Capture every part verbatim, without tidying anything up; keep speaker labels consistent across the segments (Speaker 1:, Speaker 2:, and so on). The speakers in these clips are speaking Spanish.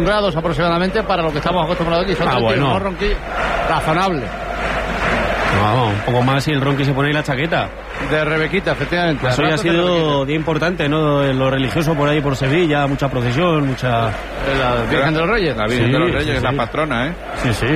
Speaker 1: un grados aproximadamente para lo que estamos acostumbrados aquí. Son
Speaker 2: ah, bueno.
Speaker 1: un ronqui razonable.
Speaker 2: No, un poco más y el ronqui se pone ahí la chaqueta.
Speaker 1: De Rebequita, efectivamente.
Speaker 2: Eso ya ha sido día importante, ¿no? Lo religioso por ahí por Sevilla, mucha procesión, mucha...
Speaker 1: La Virgen de los Reyes.
Speaker 3: La Virgen
Speaker 2: sí,
Speaker 3: de los Reyes,
Speaker 2: sí,
Speaker 3: que es
Speaker 2: sí.
Speaker 3: la patrona, ¿eh?
Speaker 2: Sí, sí.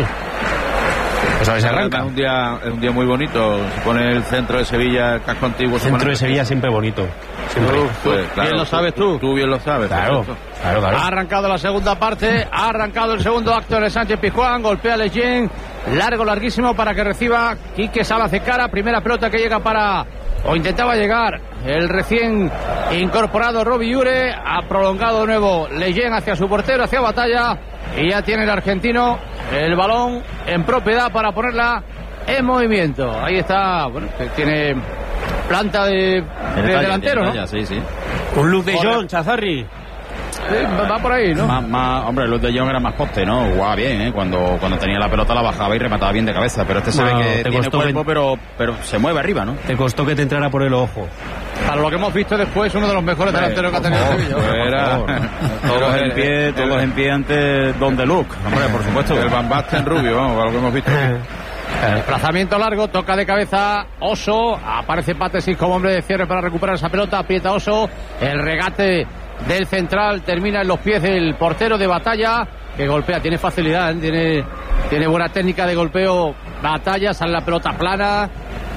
Speaker 2: Pues a ver si arranca.
Speaker 3: Es un día, es un día muy bonito. Se pone el centro de Sevilla, casco antiguo.
Speaker 2: El centro de Sevilla siempre bonito. Siempre.
Speaker 3: Uf, pues, claro,
Speaker 1: bien lo sabes tú.
Speaker 3: Tú bien lo sabes.
Speaker 2: Claro, claro, claro.
Speaker 1: Ha arrancado la segunda parte, ha arrancado el segundo acto de Sánchez Pizjuán, golpea a Leyen, largo, larguísimo para que reciba Quique Salas de cara, primera pelota que llega para, o intentaba llegar, el recién incorporado Robbie Ure, ha prolongado de nuevo Leyen hacia su portero, hacia Batalla, y ya tiene el argentino el balón en propiedad para ponerla en movimiento. Ahí está, bueno, que tiene planta de, de delantero, ¿no?
Speaker 3: Talla, sí, sí.
Speaker 2: Un Luz de Jong, Chazarri.
Speaker 1: Sí, va por ahí, ¿no?
Speaker 3: Más, más, hombre, Luz de Jong era más poste, ¿no? Jugaba bien, ¿eh? Cuando, cuando tenía la pelota la bajaba y remataba bien de cabeza. Pero este se
Speaker 2: No,
Speaker 3: ve que
Speaker 2: te
Speaker 3: tiene
Speaker 2: costó
Speaker 3: cuerpo,
Speaker 2: que-
Speaker 3: pero, pero se mueve arriba, ¿no?
Speaker 2: Te costó que te entrara por el ojo.
Speaker 1: Para lo que hemos visto después, uno de los mejores delanteros que ha tenido
Speaker 3: Por
Speaker 1: Sevilla.
Speaker 3: favor, era todos en pie, todos en pie ante Don de Luc. Hombre, por supuesto. El Van Basten rubio, vamos, para lo que hemos visto.
Speaker 1: Desplazamiento largo, toca de cabeza Oso, aparece Patesis como hombre de cierre para recuperar esa pelota, aprieta Oso, el regate del central termina en los pies del portero de Batalla, que golpea, tiene facilidad, ¿eh? tiene, tiene buena técnica de golpeo. Batalla, sale la pelota plana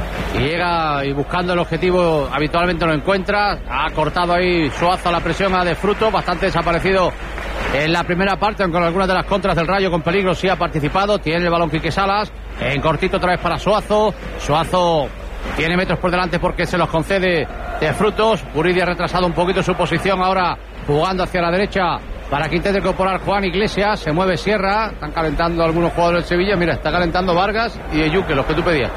Speaker 1: y llega y buscando el objetivo habitualmente lo encuentra, ha cortado ahí Suazo la presión a De Fruto, bastante desaparecido en la primera parte, aunque con algunas de las contras del Rayo con peligro sí ha participado, tiene el balón Quique Salas, en cortito otra vez para Suazo, Suazo tiene metros por delante porque se los concede De Frutos, Buridi ha retrasado un poquito su posición ahora jugando hacia la derecha para que intente incorporar Juan Iglesias, se mueve Sierra, están calentando algunos jugadores del Sevilla, mira, está calentando Vargas y Eyuque, los que tú pedías.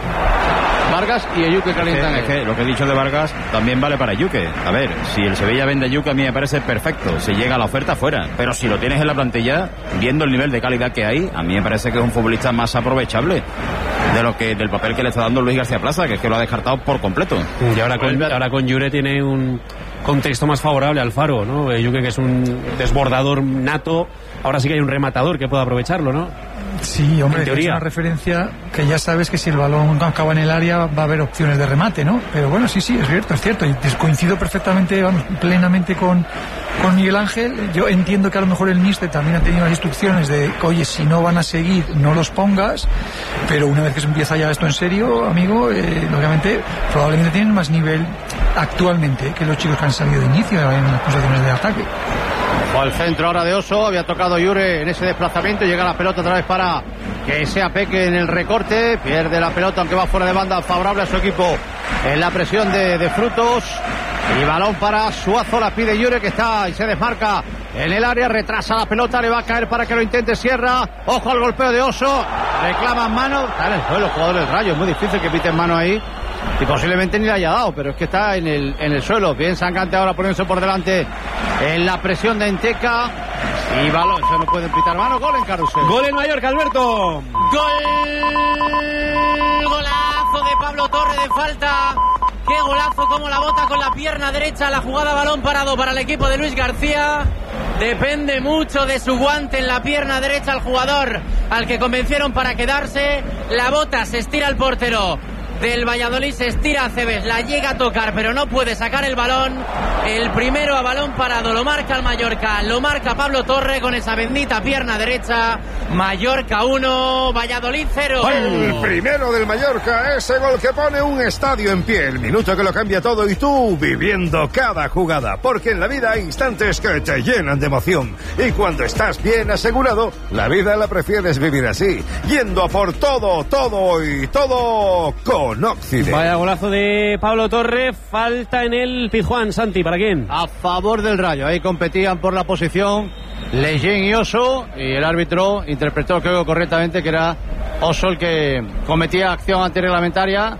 Speaker 1: Vargas y Eyuque calientan.
Speaker 3: Es que, es que lo que he dicho de Vargas también vale para Eyuque. A ver, si el Sevilla vende a Eyuque a mí me parece perfecto. Si llega la oferta, fuera. Pero si lo tienes en la plantilla, viendo el nivel de calidad que hay, a mí me parece que es un futbolista más aprovechable de lo que del papel que le está dando Luis García Plaza, que es que lo ha descartado por completo.
Speaker 2: Y ahora con, ahora con Llure tiene un contexto más favorable al Faro, ¿no? Llure, que es un desbordador nato, ahora sí que hay un rematador que puede aprovecharlo, ¿no?
Speaker 4: Sí, hombre,
Speaker 2: En teoría.
Speaker 4: es una referencia que ya sabes que si el balón no acaba en el área va a haber opciones de remate, ¿no? Pero bueno, sí, sí, es cierto, es cierto. Y coincido perfectamente, vamos, plenamente con, con Miguel Ángel. Yo entiendo que a lo mejor el míster también ha tenido las instrucciones de, oye, si no van a seguir, no los pongas. Pero una vez que se empieza ya esto en serio, amigo, eh, lógicamente, probablemente tienen más nivel actualmente que los chicos que han salido de inicio en las posiciones de ataque.
Speaker 1: O el centro ahora de Oso, había tocado Llure en ese desplazamiento, llega la pelota otra vez para que sea Peque en el recorte, pierde la pelota aunque va fuera de banda, favorable a su equipo en la presión de, de Frutos, y balón para Suazo, la pide Llure que está y se desmarca en el área, retrasa la pelota, le va a caer para que lo intente Sierra, ojo al golpeo de Oso, reclaman mano, está en el suelo el jugador del Rayo, es muy difícil que piten mano ahí. Y posiblemente ni le haya dado, pero es que está en el, en el suelo. Bien Sancante ahora poniéndose por delante en la presión de Enteca. Y balón, se no puede pitar mano. Gol en Carrusel.
Speaker 2: Gol en Mallorca, Alberto.
Speaker 5: Gol, golazo de Pablo Torre de falta. Qué golazo, como la bota con la pierna derecha. La jugada balón parado para el equipo de Luis García. Depende mucho de su guante en la pierna derecha al jugador al que convencieron para quedarse. La bota, se estira el portero del Valladolid, se estira a Cebes, la llega a tocar pero no puede sacar el balón. El primero a balón parado lo marca el Mallorca, lo marca Pablo Torre con esa bendita pierna derecha. Mallorca uno, Valladolid cero.
Speaker 6: El primero del Mallorca, ese gol que pone un estadio en pie, el minuto que lo cambia todo, y tú viviendo cada jugada, porque en la vida hay instantes que te llenan de emoción, y cuando estás bien asegurado, la vida la prefieres vivir así, yendo a por todo, todo y todo con Occidente.
Speaker 2: Vaya golazo de Pablo Torre, falta en el Pizjuán. Santi, ¿para quién?
Speaker 1: A favor del Rayo, ahí competían por la posición Leyen y Oso, y el árbitro interpretó, creo correctamente, que era Oso el que cometía acción antirreglamentaria,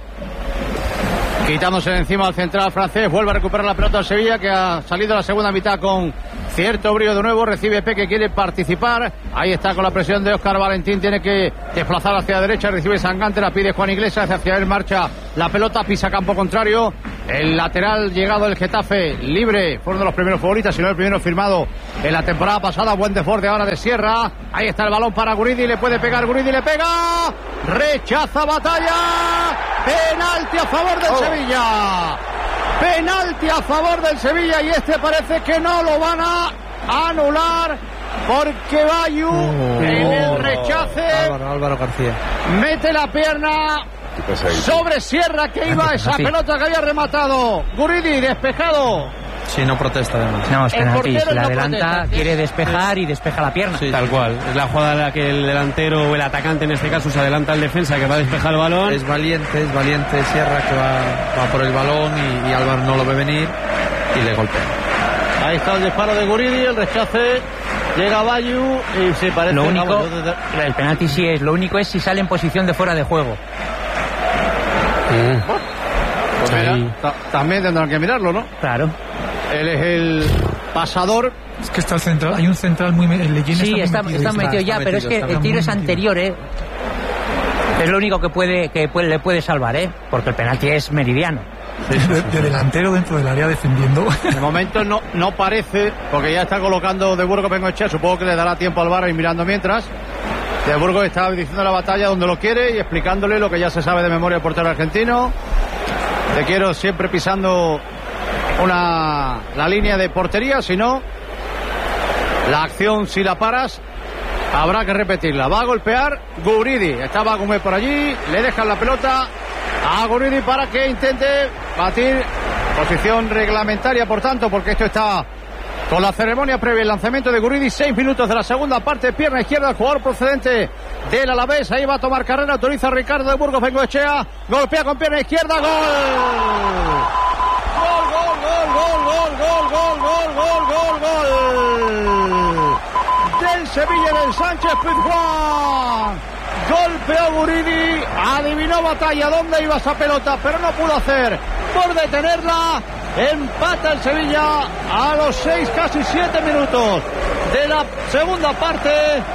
Speaker 1: quitándose de encima al central francés. Vuelve a recuperar la pelota al Sevilla, que ha salido la segunda mitad con cierto brío de nuevo, recibe Peque, quiere participar, ahí está con la presión de Óscar Valentín, tiene que desplazar hacia la derecha, recibe Sangante, la pide Juan Iglesias, hacia él marcha la pelota, pisa campo contrario, el lateral llegado del Getafe, libre, fue uno de los primeros futbolistas, si no el primero firmado en la temporada pasada, buen desborde ahora de Sierra, ahí está el balón para Guridi, le puede pegar Guridi, le pega, rechaza Batalla, penalti a favor del oh. Sevilla. Penalti a favor del Sevilla y este parece que no lo van a anular porque Bayu oh, en el rechace
Speaker 7: Álvaro, Álvaro García
Speaker 1: mete la pierna sobre Sierra que iba a esa pelota que había rematado. Guridi despejado.
Speaker 7: Sí, no protesta además.
Speaker 8: No, es penalti, se la
Speaker 1: no
Speaker 8: adelanta,
Speaker 1: protesta.
Speaker 8: quiere despejar y despeja la pierna.
Speaker 2: Sí, tal cual. Es la jugada en la que el delantero o el atacante en este caso se adelanta al defensa que va a despejar el balón.
Speaker 7: Es valiente, es valiente Sierra que va, va por el balón y, y Álvaro no lo ve venir y le golpea.
Speaker 1: Ahí está el disparo de Guridi, el rechace, llega Bayu y se parece...
Speaker 8: Lo único, el penalti sí es, lo único es si sale en posición de fuera de juego.
Speaker 1: Mm. Pues mira, ta- también tendrán que mirarlo, ¿no?
Speaker 8: Claro.
Speaker 1: Él es el pasador.
Speaker 4: Es que está el central, hay un central muy... El Leyen
Speaker 8: sí,
Speaker 4: está,
Speaker 8: está,
Speaker 4: muy
Speaker 8: está metido,
Speaker 4: está,
Speaker 8: ya,
Speaker 4: está
Speaker 8: pero
Speaker 4: metido,
Speaker 8: es que el tiro es anterior, ¿eh? Es lo único que puede que puede, le puede salvar, ¿eh? Porque el penalti es meridiano.
Speaker 4: De, de delantero dentro del área defendiendo.
Speaker 1: De momento no, no parece, porque ya está colocando De Burgos Bengoechea, supongo que le dará tiempo al V A R ir mirando mientras. De Burgos está diciendo la batalla donde lo quiere y explicándole lo que ya se sabe de memoria del portero argentino. Te quiero siempre pisando una la línea de portería, si no, la acción si la paras, habrá que repetirla. Va a golpear Guridi, estaba Gómez por allí, le dejan la pelota a Guridi para que intente batir posición reglamentaria, por tanto, porque esto está con la ceremonia previa, el lanzamiento de Guridi, seis minutos de la segunda parte, pierna izquierda, el jugador procedente del Alavés, ahí va a tomar carrera, autoriza a Ricardo de Burgos Bengoechea, golpea con pierna izquierda, gol. Gol, gol, gol, gol, gol, gol, gol, gol, gol, gol. Del Sevilla, del Sánchez Pizjuán. Golpeó Guridi, adivinó Batalla dónde iba esa pelota, pero no pudo hacer por detenerla. Empata el Sevilla a los seis, casi siete minutos de la segunda parte.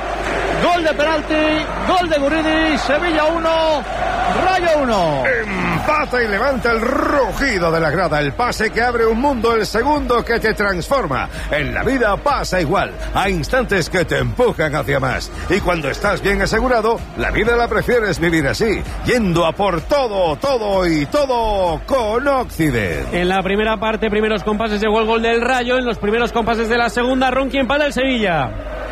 Speaker 1: Gol de penalti, gol de Guridi, Sevilla uno, Rayo uno.
Speaker 6: Empata y levanta el rugido de la grada, el pase que abre un mundo, el segundo que te transforma. En la vida pasa igual, hay instantes que te empujan hacia más. Y cuando estás bien asegurado, la vida la prefieres vivir así, yendo a por todo, todo y todo con Occident.
Speaker 2: En la primera parte, primeros compases, llegó el gol del Rayo. En los primeros compases de la segunda, Ronqui empata el Sevilla.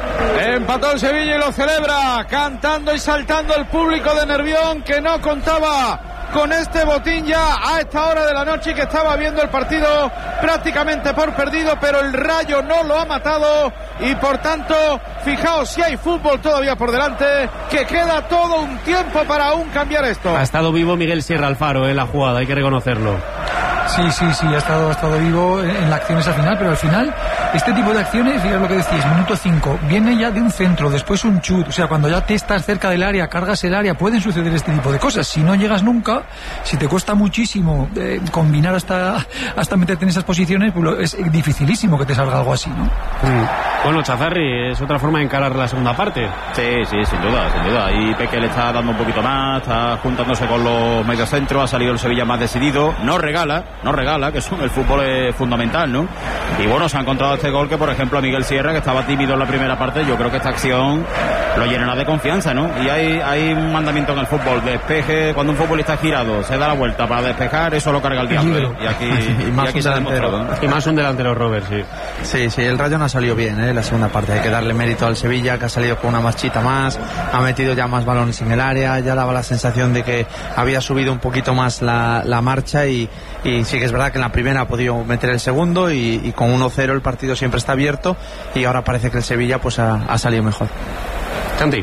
Speaker 9: Empató el Sevilla y lo celebra, cantando y saltando el público de Nervión, que no contaba con este botín ya a esta hora de la noche y que estaba viendo el partido prácticamente por perdido, pero el Rayo no lo ha matado y por tanto, fijaos si hay fútbol todavía por delante, que queda todo un tiempo para aún cambiar esto.
Speaker 2: Ha estado vivo Miguel Sierra Alfaro en la jugada, hay que reconocerlo.
Speaker 4: Sí, sí, sí, ha estado, ha estado vivo en la acción esa final, pero al final, este tipo de acciones, fíjate lo que decís, minuto cinco, viene ya de un centro, después un chut, o sea, cuando ya te estás cerca del área, cargas el área, pueden suceder este tipo de cosas. Si no llegas nunca, si te cuesta muchísimo eh, combinar hasta, hasta meterte en esas posiciones, pues es dificilísimo que te salga algo así, ¿no?
Speaker 2: Mm. Bueno, Chazarri, es otra forma de encarar la segunda parte.
Speaker 3: Sí, sí, sin duda, sin duda. Ahí Peque le está dando un poquito más, está juntándose con los mediocentros, ha salido el Sevilla más decidido, no regala, no regala, que eso en el fútbol es fundamental, ¿no? Y bueno, se ha encontrado este gol que, por ejemplo, a Miguel Sierra, que estaba tímido en la primera parte, yo creo que esta acción lo llenará de confianza, ¿no? Y hay, hay un mandamiento en el fútbol, despeje, cuando un futbolista es girado, se da la vuelta para despejar, eso lo carga el diablo, ¿eh? Y aquí,
Speaker 7: y más
Speaker 3: y aquí
Speaker 7: un
Speaker 3: se ha
Speaker 7: delantero.
Speaker 3: demostrado, ¿no?
Speaker 2: Y más un delantero, Robert, sí.
Speaker 7: Sí, sí, el Rayo no ha salido bien, ¿eh? La segunda parte, hay que darle mérito al Sevilla, que ha salido con una marchita más, ha metido ya más balones en el área, ya daba la sensación de que había subido un poquito más la, la marcha y, y sí que es verdad que en la primera ha podido meter el segundo y, y con uno cero el partido siempre está abierto y ahora parece que el Sevilla pues ha, ha salido mejor.
Speaker 2: Santi.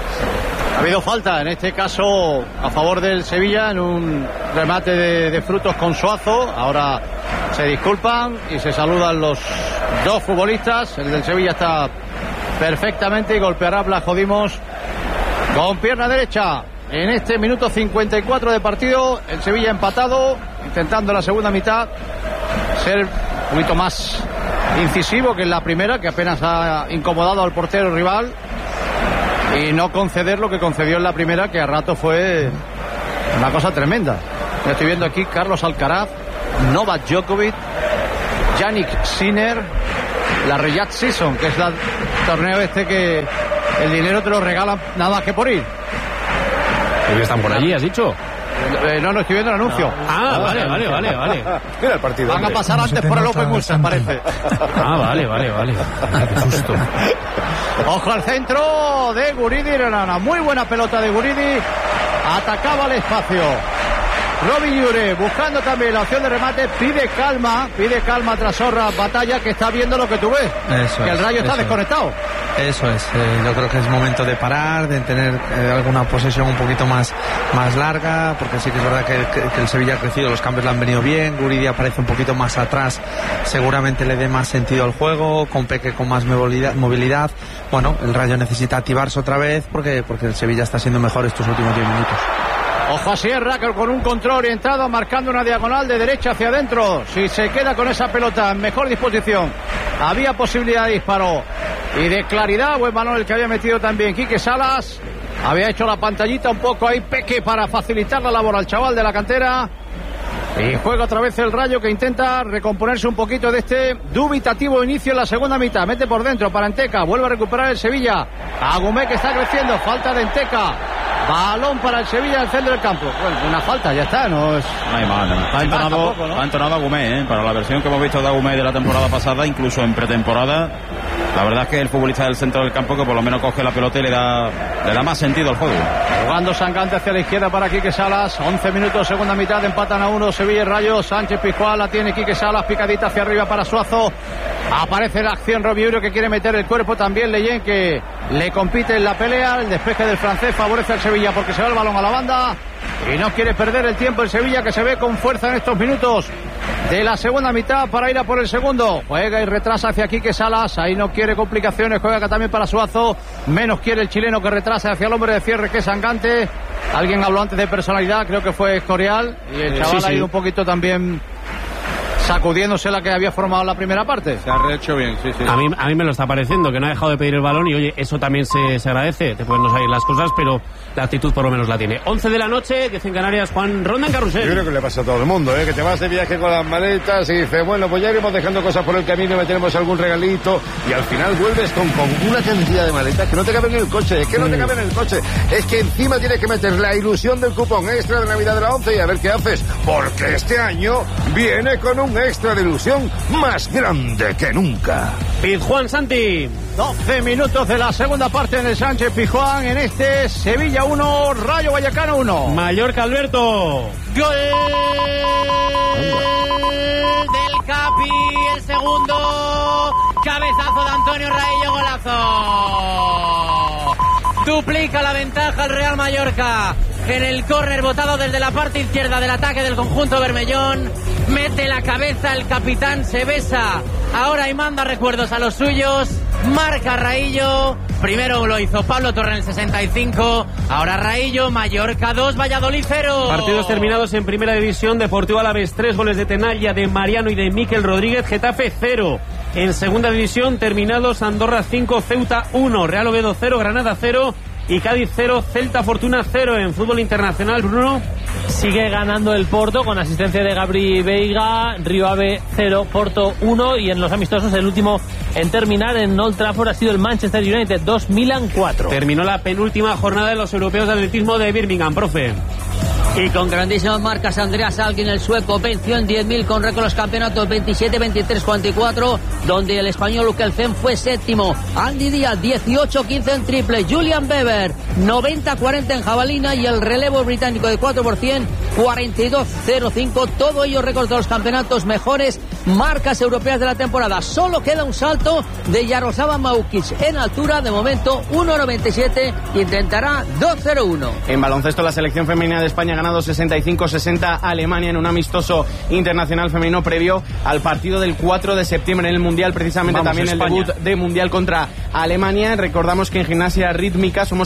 Speaker 1: Ha habido falta, en este caso a favor del Sevilla, en un remate de, de Frutos con Suazo. Ahora se disculpan y se saludan los dos futbolistas. El del Sevilla está perfectamente y golpeará a Blas Jodimos con pierna derecha. En este minuto cincuenta y cuatro de partido, el Sevilla empatado, intentando en la segunda mitad ser un poquito más incisivo que en la primera, que apenas ha incomodado al portero rival, y no conceder lo que concedió en la primera, que a rato fue una cosa tremenda. Estoy viendo aquí Carlos Alcaraz, Novak Djokovic, Yannick Sinner, la Riyadh Season, que es el torneo este que el dinero te lo regalan nada más que por ir.
Speaker 2: ¿Y están por allí, has dicho?
Speaker 1: Eh, no, no, estoy viendo el anuncio.
Speaker 2: Ah, vale, vale, vale, vale.
Speaker 6: Mira el partido.
Speaker 1: Van
Speaker 6: hombre.
Speaker 1: a pasar
Speaker 4: No
Speaker 1: antes
Speaker 4: se te
Speaker 1: por el
Speaker 4: nota
Speaker 1: Open Mulsan, parece.
Speaker 2: Ah, vale, vale, vale. Qué susto.
Speaker 1: Ojo al centro de Guridi. Era una muy buena pelota de Guridi. Atacaba al espacio. Robin Llure buscando también la opción de remate. Pide calma, pide calma tras Sorra Batalla, que está viendo lo que tú ves.
Speaker 7: Eso
Speaker 1: que el
Speaker 7: es,
Speaker 1: Rayo está
Speaker 7: eso
Speaker 1: desconectado.
Speaker 7: Eso es, eh, yo creo que es momento de parar, de tener eh, alguna posesión un poquito más, más larga, porque sí que es verdad que, que, que el Sevilla ha crecido, los cambios le han venido bien, Guridi aparece un poquito más atrás, seguramente le dé más sentido al juego, con Peque con más movilidad, movilidad. Bueno, el Rayo necesita activarse otra vez porque, porque el Sevilla está siendo mejor estos últimos diez minutos.
Speaker 1: Ojo a Sierra, que con un control orientado, marcando una diagonal de derecha hacia adentro. Si se queda con esa pelota en mejor disposición, había posibilidad de disparo y de claridad. Buen balón el que había metido también Quique Salas. Había hecho la pantallita un poco ahí Peque para facilitar la labor al chaval de la cantera. Y juega otra vez el Rayo, que intenta recomponerse un poquito de este dubitativo inicio en la segunda mitad. Mete por dentro para Enteca, vuelve a recuperar el Sevilla. Agumé, que está creciendo, falta de Enteca. Balón para el Sevilla al centro del campo. Bueno, una falta, ya está, no es...
Speaker 3: No hay más, no. Ha entonado,
Speaker 1: tampoco, ¿no?
Speaker 3: ha entonado Agumé, ¿eh? Para la versión que hemos visto de Agumé de la temporada pasada, incluso en pretemporada. La verdad es que el futbolista del centro del campo, que por lo menos coge la pelota y le da, le da más sentido al juego.
Speaker 1: Jugando Sangante hacia la izquierda para Quique Salas. once minutos, segunda mitad, empatan a uno Sevilla y Rayo. Sánchez Pizjuán la tiene Quique Salas, picadita hacia arriba para Suazo. Aparece la acción, Robiuro, que quiere meter el cuerpo. También Leyen, que le compite en la pelea. El despeje del francés favorece al Sevilla porque se va el balón a la banda y no quiere perder el tiempo el Sevilla, que se ve con fuerza en estos minutos de la segunda mitad para ir a por el segundo. Juega y retrasa hacia Quique Salas, ahí no quiere complicaciones, juega acá también para Suazo, menos quiere el chileno, que retrasa hacia el hombre de cierre, que es Sangante. Alguien habló antes de personalidad, creo que fue Escorial, y el chaval
Speaker 2: sí, sí.
Speaker 1: ha ido un poquito también sacudiéndose la que había formado la primera parte.
Speaker 9: Se ha rehecho bien, sí, sí.
Speaker 2: A mí, a mí me lo está pareciendo, que no ha dejado de pedir el balón y oye, eso también se, se agradece. Te pueden no salir las cosas, pero la actitud por lo menos la tiene. once de la noche, diez en Canarias, Juan Ronda en Carrusel.
Speaker 6: Yo creo que le pasa a todo el mundo, ¿eh? Que te vas de viaje con las maletas y dices, bueno, pues ya iremos dejando cosas por el camino, meteremos algún regalito y al final vuelves con, con una cantidad de maletas que no te caben en el coche. Es que no te caben en el coche. Es que encima tienes que meter la ilusión del cupón extra de Navidad de la once y a ver qué haces. Porque este año viene con un extra de ilusión más grande que nunca.
Speaker 2: Pizjuán, Santi.
Speaker 1: doce minutos de la segunda parte en el Sánchez Pizjuán, en este Sevilla uno, Rayo Vallecano uno.
Speaker 2: Mallorca, Alberto.
Speaker 5: Gol del Capi, el segundo. Cabezazo de Antonio Raillo, golazo. Duplica la ventaja el Real Mallorca en el córner botado desde la parte izquierda del ataque del conjunto bermellón. Mete la cabeza el capitán Sebesa ahora y manda recuerdos a los suyos. Marca Raillo. Primero lo hizo Pablo Torre en el sesenta y cinco. Ahora Raillo. Mallorca dos, Valladolid cero.
Speaker 2: Partidos terminados en primera división. Deportivo Alavés tres goles de Tenalla, de Mariano y de Miquel Rodríguez. Getafe cero. En segunda división terminados Andorra cinco, Ceuta uno, Real Oviedo cero, Granada cero y Cádiz cero, Celta Fortuna cero. En fútbol internacional, Bruno.
Speaker 10: Sigue ganando el Porto con asistencia de Gabri Veiga. Río Ave cero, Porto uno. Y en los amistosos, el último en terminar en Old Trafford ha sido el Manchester United dos, Milan cuatro.
Speaker 2: Terminó la penúltima jornada de los europeos de atletismo de Birmingham, profe.
Speaker 11: Y con grandísimas marcas, Andreas Alkin, el sueco, venció en diez mil con récord los campeonatos veintisiete, veintitrés, cuarenta y cuatro, donde el español Ukelfen fue séptimo. Andy Díaz, dieciocho quince en triple. Julian Weber, noventa cuarenta en jabalina. Y el relevo británico de cuatro por cien, cuarenta y dos cero cinco. Todo ello récords de los campeonatos, mejores marcas europeas de la temporada. Solo queda un salto de Jaroslava Maukic en altura. De momento, uno noventa y siete. Intentará dos cero uno.
Speaker 12: En baloncesto, la selección femenina de España ha ganado sesenta y cinco sesenta a Alemania en un amistoso internacional femenino previo al partido del cuatro de septiembre en el Mundial, precisamente. Vamos, también España. El debut de Mundial contra Alemania. Recordamos que en gimnasia rítmica somos campeonas del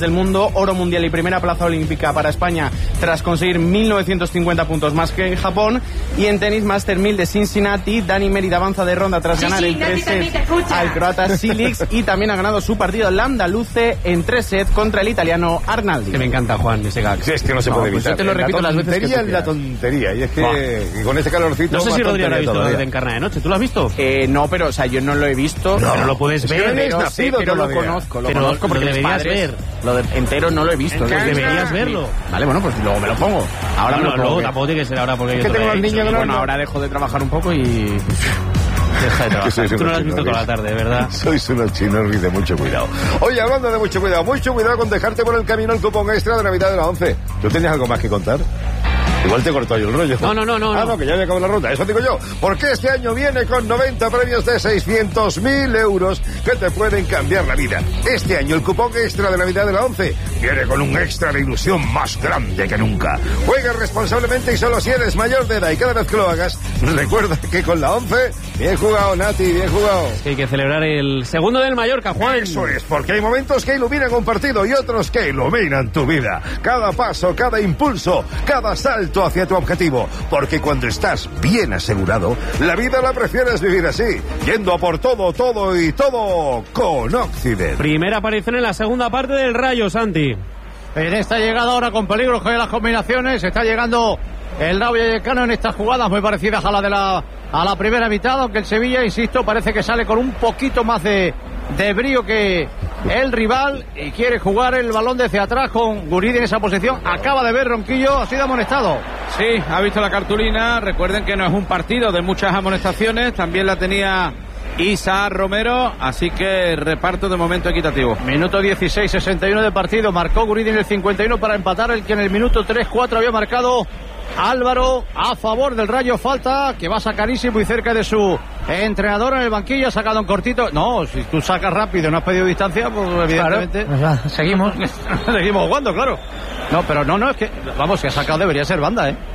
Speaker 12: del mundo, oro mundial y primera plaza olímpica para España tras conseguir mil novecientos cincuenta puntos más que Japón. Y en tenis, Master mil de Cincinnati, Dani Mérida avanza de ronda tras
Speaker 13: Sí,
Speaker 12: ganar
Speaker 13: sí,
Speaker 12: en tres
Speaker 13: Nati,
Speaker 12: sets
Speaker 13: te escucha.
Speaker 12: al croata Silic y también ha ganado su partido el andaluce en tres sets contra el italiano Arnaldi.
Speaker 2: Que me encanta, Juan, ese gag.
Speaker 6: Sí, es que no se puede
Speaker 12: pues
Speaker 6: evitar.
Speaker 12: yo te lo
Speaker 6: La
Speaker 12: repito las veces que
Speaker 6: tontería
Speaker 12: tú
Speaker 6: es la
Speaker 12: quieras.
Speaker 6: tontería. Y es que y con este calorcito...
Speaker 2: No sé si
Speaker 6: más
Speaker 2: Rodri habrá
Speaker 6: tontería
Speaker 2: visto
Speaker 6: todavía.
Speaker 2: de Encarna de Noche. ¿Tú lo has visto?
Speaker 12: Eh, no, pero o sea, yo no lo he visto.
Speaker 6: No,
Speaker 2: pero lo puedes
Speaker 6: es que
Speaker 2: ver.
Speaker 6: no eres
Speaker 12: Pero, sí,
Speaker 6: nacido
Speaker 12: pero lo
Speaker 6: todavía.
Speaker 12: conozco, lo
Speaker 2: Pero
Speaker 12: conozco porque
Speaker 2: lo
Speaker 12: mis
Speaker 2: deberías
Speaker 12: padres-
Speaker 2: ver.
Speaker 12: Lo de- entero no lo he visto.
Speaker 2: Pues
Speaker 12: Lo de-
Speaker 2: deberías verlo.
Speaker 12: Vale, bueno, pues luego me lo pongo. Ahora
Speaker 2: Bueno,
Speaker 12: me lo pongo.
Speaker 2: luego
Speaker 12: ¿qué?
Speaker 2: tampoco tiene que ser ahora porque
Speaker 6: Es
Speaker 2: yo
Speaker 6: que
Speaker 2: te
Speaker 6: tengo
Speaker 2: lo he
Speaker 6: al
Speaker 2: dicho.
Speaker 6: niño
Speaker 12: Y
Speaker 6: grande.
Speaker 12: bueno, ahora dejo de trabajar un poco y...
Speaker 2: Deja de trabajar.
Speaker 6: sois
Speaker 2: Tú no lo
Speaker 6: unos
Speaker 2: has visto toda la
Speaker 6: chinorris.
Speaker 2: tarde, ¿verdad?
Speaker 6: Sois unos chinorris de mucho cuidado. Oye, hablando de mucho cuidado, mucho cuidado con dejarte por el camino el cupón extra de Navidad de la once. ¿Tú tenías algo más que contar? Igual te cortó yo el rollo.
Speaker 2: No, no, no, no,
Speaker 6: Ah,
Speaker 2: no.
Speaker 6: no, que ya había acabado la ronda. Eso digo yo. Porque este año viene con noventa premios de seiscientos mil euros que te pueden cambiar la vida. Este año el cupón extra de Navidad de la once viene con un extra de ilusión más grande que nunca. Juega responsablemente y solo si eres mayor de edad. Y cada vez que lo hagas, recuerda que con la once, bien jugado, Nati, bien jugado.
Speaker 2: Que hay que celebrar el segundo del Mallorca, Juan.
Speaker 6: Eso es, porque hay momentos que iluminan un partido y otros que iluminan tu vida. Cada paso, cada impulso, cada salto hacia tu objetivo. Porque cuando estás bien asegurado, la vida la prefieres vivir así, yendo a por todo, todo y todo con Occident.
Speaker 2: Primera aparición en la segunda parte del Rayo, Santi.
Speaker 1: En esta llegada ahora con peligro con las combinaciones, está llegando el Rayo Vallecano en estas jugadas muy parecidas a la de la a la primera mitad, aunque el Sevilla, insisto, parece que sale con un poquito más de, de brío que el rival y quiere jugar el balón desde atrás con Guridi en esa posición. Acaba de ver Ronquillo, ha sido amonestado.
Speaker 9: Sí, ha visto la cartulina. Recuerden que no es un partido de muchas amonestaciones. También la tenía Isa Romero. Así que reparto de momento equitativo.
Speaker 1: Minuto dieciséis, sesenta y uno de partido. Marcó Guridi en el cincuenta y uno para empatar el que en el minuto tres cuatro había marcado Álvaro a favor del Rayo. Falta que va sacadísimo muy cerca de su entrenador en el banquillo. Ha sacado un cortito. No, si tú sacas rápido y no has pedido distancia, pues evidentemente.
Speaker 8: Claro, pues seguimos.
Speaker 1: Seguimos jugando, claro. No, pero no, no, es que, vamos, si ha sacado debería ser banda, ¿eh?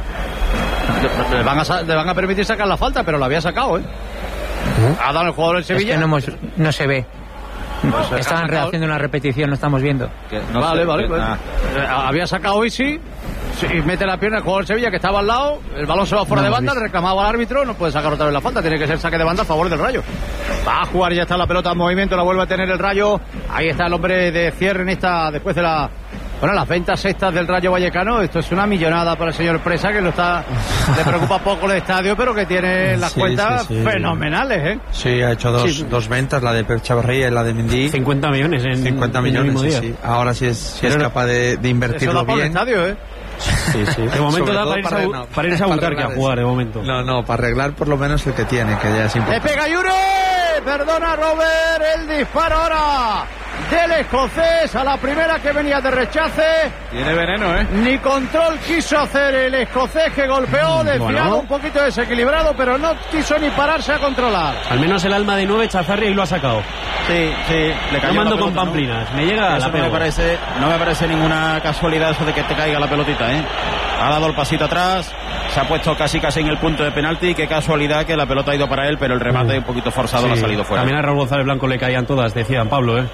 Speaker 1: Le van a, le van a permitir sacar la falta, pero la había sacado, ¿eh? Ha dado el jugador del Sevilla.
Speaker 8: Es que no, hemos, no se ve.
Speaker 1: Pues,
Speaker 8: Estaban
Speaker 1: ha-
Speaker 8: haciendo una repetición, no estamos viendo.
Speaker 9: No
Speaker 1: vale,
Speaker 9: sé,
Speaker 1: vale.
Speaker 9: que-
Speaker 1: Pues,
Speaker 9: ah.
Speaker 1: eh, había sacado Isi. Sí, mete la pierna el jugador del Sevilla que estaba al lado. El balón se va fuera
Speaker 8: No
Speaker 1: de
Speaker 8: hemos
Speaker 1: banda.
Speaker 8: visto.
Speaker 1: Le reclamaba al árbitro. No puede sacar otra vez la falta. Tiene que ser saque de banda a favor del Rayo. Va a jugar, ya está la pelota en movimiento. La vuelve a tener el Rayo. Ahí está el hombre de cierre en esta. Después de la. Bueno, las ventas estas del Rayo Vallecano. Esto es una millonada para el señor Presa, que lo está. Le preocupa poco el estadio, pero que tiene las
Speaker 7: Sí,
Speaker 1: cuentas
Speaker 7: sí, sí.
Speaker 1: fenomenales, ¿eh?
Speaker 7: Sí, ha hecho dos,
Speaker 1: Sí.
Speaker 7: dos ventas, la de Pep Chavarría y la de Mendy.
Speaker 2: cincuenta millones en
Speaker 7: cincuenta
Speaker 2: en el
Speaker 7: millones,
Speaker 2: mismo
Speaker 7: sí,
Speaker 2: día.
Speaker 7: sí. Ahora sí es, sí es
Speaker 2: Pero-
Speaker 7: capaz de, de
Speaker 1: Eso
Speaker 7: invertirlo
Speaker 1: da por el
Speaker 7: bien.
Speaker 1: estadio, ¿eh?
Speaker 7: Sí, sí.
Speaker 2: De momento
Speaker 7: Sobre
Speaker 2: da
Speaker 7: todo
Speaker 2: para irse a-
Speaker 7: arreglar-
Speaker 2: para irse a
Speaker 7: para
Speaker 2: Butarque a
Speaker 7: arreglar
Speaker 2: jugar,
Speaker 7: eso.
Speaker 2: de momento.
Speaker 7: No, no, para arreglar por lo menos el que tiene, que ya es
Speaker 1: Le
Speaker 7: importante.
Speaker 1: pega Yure, perdona Robert, el disparo ahora del escocés a la primera que venía de rechace.
Speaker 9: Tiene veneno, ¿eh?
Speaker 1: Ni control quiso hacer el escocés, que golpeó, desviado,
Speaker 2: bueno.
Speaker 1: un poquito desequilibrado, pero no quiso ni pararse a controlar.
Speaker 2: Al menos el alma de nueve Chazarri y lo ha sacado.
Speaker 3: Sí, sí, le
Speaker 2: Yo
Speaker 3: cayó
Speaker 2: mando
Speaker 3: la
Speaker 2: con
Speaker 3: pelota, ¿no?
Speaker 2: pamplinas. Me llega
Speaker 3: Eso
Speaker 2: la
Speaker 3: no me
Speaker 2: pego.
Speaker 3: parece, no me parece ninguna casualidad eso de que te caiga la pelotita, ¿eh? Ha dado el pasito atrás, se ha puesto casi casi en el punto de penalti. Qué casualidad que la pelota ha ido para él, pero el remate un poquito forzado le ha
Speaker 2: Sí.
Speaker 3: salido fuera.
Speaker 2: También a Raúl González Blanco le caían todas, decían Pablo, ¿eh?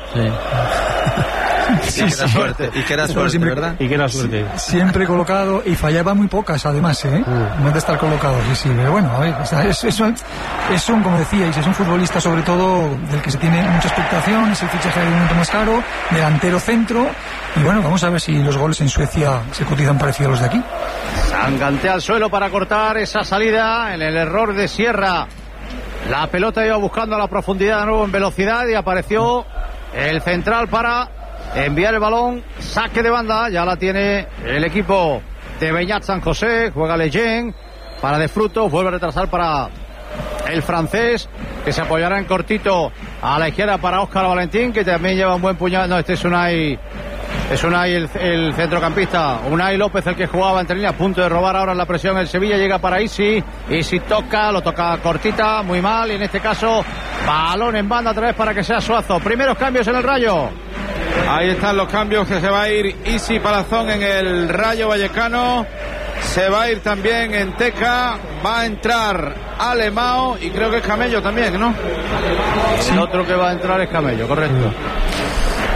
Speaker 7: Sí, y que era suerte, y que era suerte,
Speaker 4: siempre-
Speaker 7: ¿verdad?
Speaker 2: Y que era suerte.
Speaker 4: Siempre colocado y fallaba muy pocas, además, ¿eh? No es de estar colocado, sí, sí. Pero bueno, a ver, o sea, es, es, es un, como decíais, es un futbolista sobre todo del que se tiene mucha expectación, es el fichaje del momento más caro, delantero centro. Y bueno, vamos a ver si los goles en Suecia se cotizan parecidos a los de aquí.
Speaker 1: Sangantea al suelo para cortar esa salida en el error de Sierra. La pelota iba buscando a la profundidad de nuevo en velocidad y apareció el central para enviar el balón. Saque de banda, ya la tiene el equipo de Beñat San José. Juega Leyen para De Frutos, vuelve a retrasar para el francés, que se apoyará en cortito a la izquierda para Óscar Valentín, que también lleva un buen puñal. No, este es Unai. Es Unai el, el centrocampista, Unai López el que jugaba entre líneas, a punto de robar ahora la presión el Sevilla, llega para Isi, Isi toca, lo toca cortita, muy mal, y en este caso balón en banda otra vez para que sea Suazo. Primeros cambios en el Rayo.
Speaker 9: Ahí están los cambios, que se va a ir Isi Palazón en el Rayo Vallecano. Se va a ir también en Teca. Va a entrar Alemao y creo que es Camello también, ¿no?
Speaker 1: El otro que va a entrar es Camello, correcto.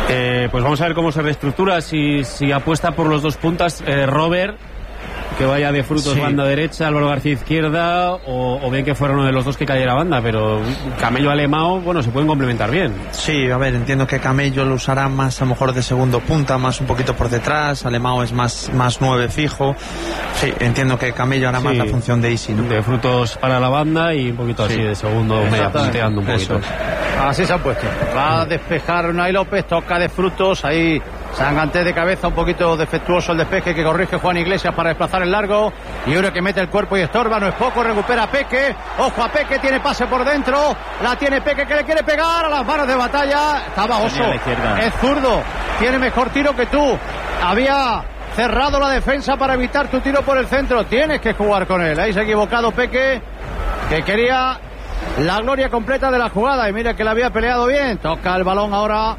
Speaker 2: Eh, pues vamos a ver cómo se reestructura, si, si apuesta por los dos puntas, eh, Robert, que vaya de Frutos sí. banda derecha, Álvaro García izquierda, o, o bien que fuera uno de los dos que cayera banda, pero Camello Alemão, bueno, se pueden complementar bien.
Speaker 7: Sí, a ver, entiendo que Camello lo usará más a lo mejor de segundo punta, más un poquito por detrás, Alemão es más, más nueve fijo. Sí, entiendo que Camello hará sí. más la función de Isi, ¿no?
Speaker 2: De Frutos para la banda y un poquito sí. así de segundo, media punteando un poquito.
Speaker 1: Eso. Así se han puesto. Va a despejar Unai López, toca de Frutos, ahí Sanganté de cabeza, un poquito defectuoso el despeje que corrige Juan Iglesias para desplazar el largo. Y uno que mete el cuerpo y estorba, no es poco, recupera a Peque. Ojo a Peque, tiene pase por dentro. La tiene Peque que le quiere pegar a las manos de Batalla. Estaba Oso, es zurdo, tiene mejor tiro que tú. Había cerrado la defensa para evitar tu tiro por el centro. Tienes que jugar con él. Ahí se ha equivocado Peque, que quería la gloria completa de la jugada. Y mira que la había peleado bien. Toca el balón ahora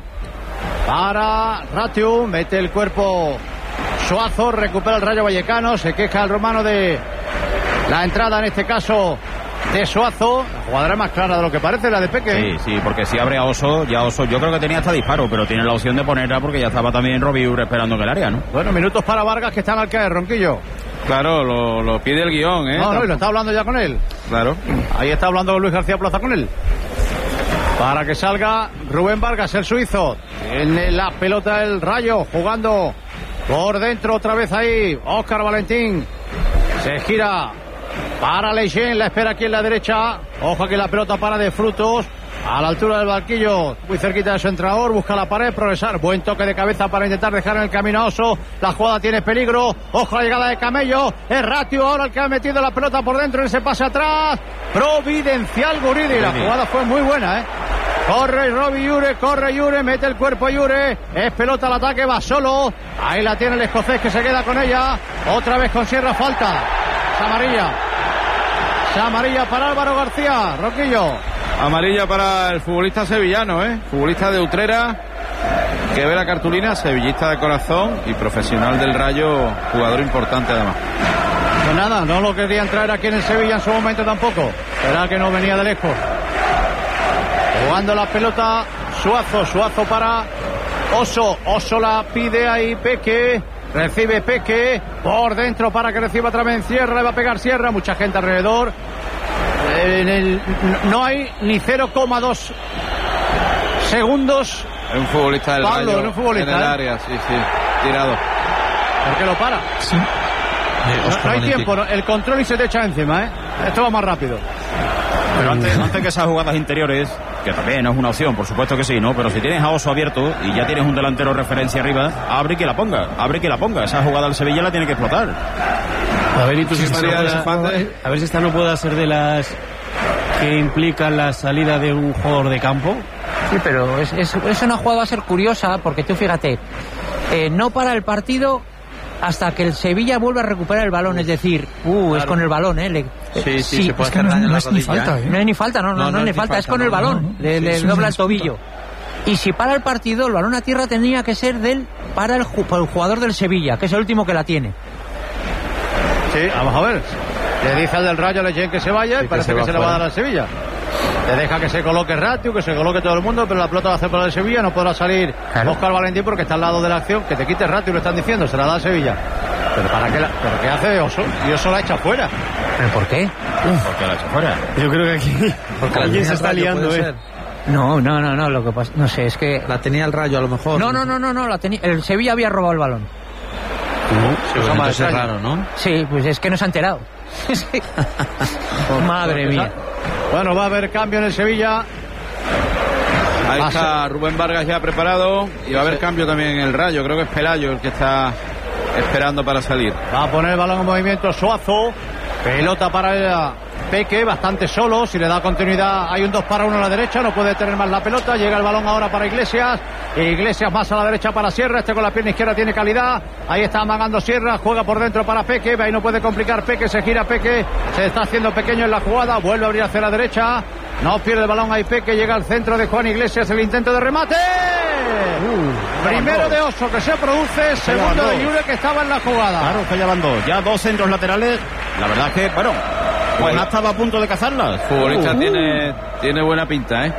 Speaker 1: para Ratiu, mete el cuerpo Suazo, recupera el Rayo Vallecano, se queja el romano de la entrada, en este caso de Suazo. La jugada era más clara de lo que parece, la de Peque.
Speaker 3: Sí, sí, porque si abre a Oso, ya Oso, yo creo que tenía hasta disparo, pero tiene la opción de ponerla porque ya estaba también Robiur esperando en el área, ¿no?
Speaker 1: Bueno, minutos para Vargas, que está en al caer, Ronquillo.
Speaker 9: Claro, lo, lo pide el guión, ¿eh?
Speaker 1: No, no, y lo está hablando ya con él.
Speaker 9: Claro.
Speaker 1: Ahí está hablando Luis García Plaza con él. Para que salga Rubén Vargas, el suizo. Tiene la pelota el Rayo, jugando por dentro otra vez ahí. Óscar Valentín se gira para Leyen, la espera aquí en la derecha. Ojo que la pelota para de Frutos, a la altura del banquillo, muy cerquita de su entrenador, busca la pared, progresar. Buen toque de cabeza para intentar dejar en el camino a Oso. La jugada tiene peligro. Ojo a la llegada de Camello. Es Ratiu ahora el que ha metido la pelota por dentro en ese pase atrás. Providencial Guridi. La jugada fue muy buena, ¿eh? Corre Robbie Yure, corre Yure, mete el cuerpo a Yure. Es pelota al ataque, va solo. Ahí la tiene el escocés que se queda con ella. Otra vez con Sierra, falta. Es amarilla. Es amarilla para Álvaro García. Roquillo.
Speaker 9: Amarilla para el futbolista sevillano, ¿eh? Futbolista de Utrera, que ve la cartulina, sevillista de corazón y profesional del Rayo, jugador importante además.
Speaker 1: Pues nada, no lo querían traer aquí en el Sevilla en su momento tampoco. Era que no venía de lejos. Jugando la pelota Suazo, Suazo para Oso. Oso la pide ahí Peque. Recibe Peque por dentro para que reciba otra vez Sierra. Le va a pegar Sierra, mucha gente alrededor. En el, no hay ni cero coma dos segundos.
Speaker 9: Es un futbolista del
Speaker 1: Pablo,
Speaker 9: Rayo
Speaker 1: un futbolista,
Speaker 9: en el
Speaker 1: ¿eh?
Speaker 9: área, sí, sí, tirado.
Speaker 1: ¿Por qué lo para?
Speaker 7: Sí.
Speaker 1: No, no hay tiempo, ¿no? El control y se te echa encima, ¿eh? Esto va más rápido.
Speaker 3: Pero antes, antes que esas jugadas interiores, que también es una opción, por supuesto que sí, ¿no? Pero si tienes a Oso abierto y ya tienes un delantero referencia arriba, abre que la ponga, abre que la ponga. Esa jugada del Sevilla la tiene que explotar.
Speaker 2: A ver, y tú si
Speaker 9: Sí,
Speaker 2: esta no
Speaker 9: estaría
Speaker 2: pueda-
Speaker 9: de-
Speaker 2: a ver si esta no pueda ser de las que implican la salida de un jugador de campo.
Speaker 8: Sí, pero es, es, es una jugada va a ser curiosa, porque tú fíjate, eh, no para el partido hasta que el Sevilla vuelva a recuperar el balón, es decir, uh, es con el balón, ¿eh? Le-
Speaker 7: Sí, sí, se puede
Speaker 4: es que
Speaker 7: hacer
Speaker 4: no,
Speaker 7: daño en
Speaker 4: no
Speaker 7: la
Speaker 4: es ni
Speaker 7: rodilla,
Speaker 4: falta,
Speaker 7: ¿eh?
Speaker 4: ¿eh?
Speaker 8: No es ni falta, no, no, no,
Speaker 7: No, no
Speaker 8: es ni
Speaker 7: es
Speaker 8: falta,
Speaker 7: ni
Speaker 8: es con
Speaker 7: falta,
Speaker 8: el
Speaker 7: no,
Speaker 8: balón,
Speaker 4: no, no.
Speaker 8: le,
Speaker 4: Sí,
Speaker 8: le
Speaker 4: sí,
Speaker 8: dobla
Speaker 4: sí,
Speaker 8: el tobillo. Y si para el partido, el balón a tierra tenía que ser del para el, ju- para el jugador del Sevilla, que es el último que la tiene.
Speaker 1: Sí, vamos a ver. Le dice al del Rayo Leyen que se vaya y
Speaker 7: que
Speaker 1: parece
Speaker 7: se
Speaker 1: que
Speaker 7: va
Speaker 1: se le va a
Speaker 7: fuera.
Speaker 1: dar al Sevilla. Le deja que se coloque Ratiu, que se coloque todo el mundo, pero la pelota va a hacer para el Sevilla. No podrá salir
Speaker 8: Claro.
Speaker 1: Óscar Valentín porque está al lado de la acción. Que te quite Ratiu, lo están diciendo, se la da al Sevilla. Pero ¿para qué, la, pero qué hace Oso? Y Oso la echa fuera.
Speaker 8: ¿Pero por qué?
Speaker 3: Porque la echa fuera.
Speaker 2: Yo creo que aquí
Speaker 7: Porque la
Speaker 2: alguien
Speaker 7: tenía
Speaker 2: se
Speaker 7: el
Speaker 2: está
Speaker 7: Rayo,
Speaker 2: liando,
Speaker 7: puede
Speaker 2: ¿eh?
Speaker 7: ser.
Speaker 8: No, no, no, no, lo que pasa, no sé, es que...
Speaker 7: La tenía el Rayo a lo mejor.
Speaker 8: No, no, no, no, no, la tenía, el Sevilla había robado el balón.
Speaker 7: Sí, pues entonces es raro, ¿no?
Speaker 8: Sí, pues es que no se ha enterado. Sí. Madre mía.
Speaker 1: Bueno, va a haber cambio en el Sevilla.
Speaker 9: Ahí
Speaker 1: Va a
Speaker 9: está Rubén Vargas ya preparado y va a haber cambio también en el Rayo. Creo que es Pelayo el que está esperando para salir.
Speaker 1: Va a poner el balón en movimiento Suazo. Pelota para el Peque, bastante solo. Si le da continuidad, hay un dos para uno a la derecha. No puede tener más la pelota. Llega el balón ahora para Iglesias. Iglesias más a la derecha para Sierra. Este con la pierna izquierda tiene calidad. Ahí está amagando Sierra. Juega por dentro para Peque. Ahí no puede complicar Peque. Se gira Peque. Se está haciendo pequeño en la jugada. Vuelve a abrir hacia la derecha. No pierde el balón ahí Peque. Llega al centro de Juan Iglesias. El intento de remate.
Speaker 3: Uh,
Speaker 1: Primero de Oso que se produce. Segundo de Yure que estaba en la jugada.
Speaker 3: Claro, que ya van dos. Ya dos centros laterales. La verdad es que, bueno, pues ha estado a punto de cazarlas.
Speaker 9: El futbolista
Speaker 3: Uh.
Speaker 9: tiene, tiene buena pinta, ¿eh?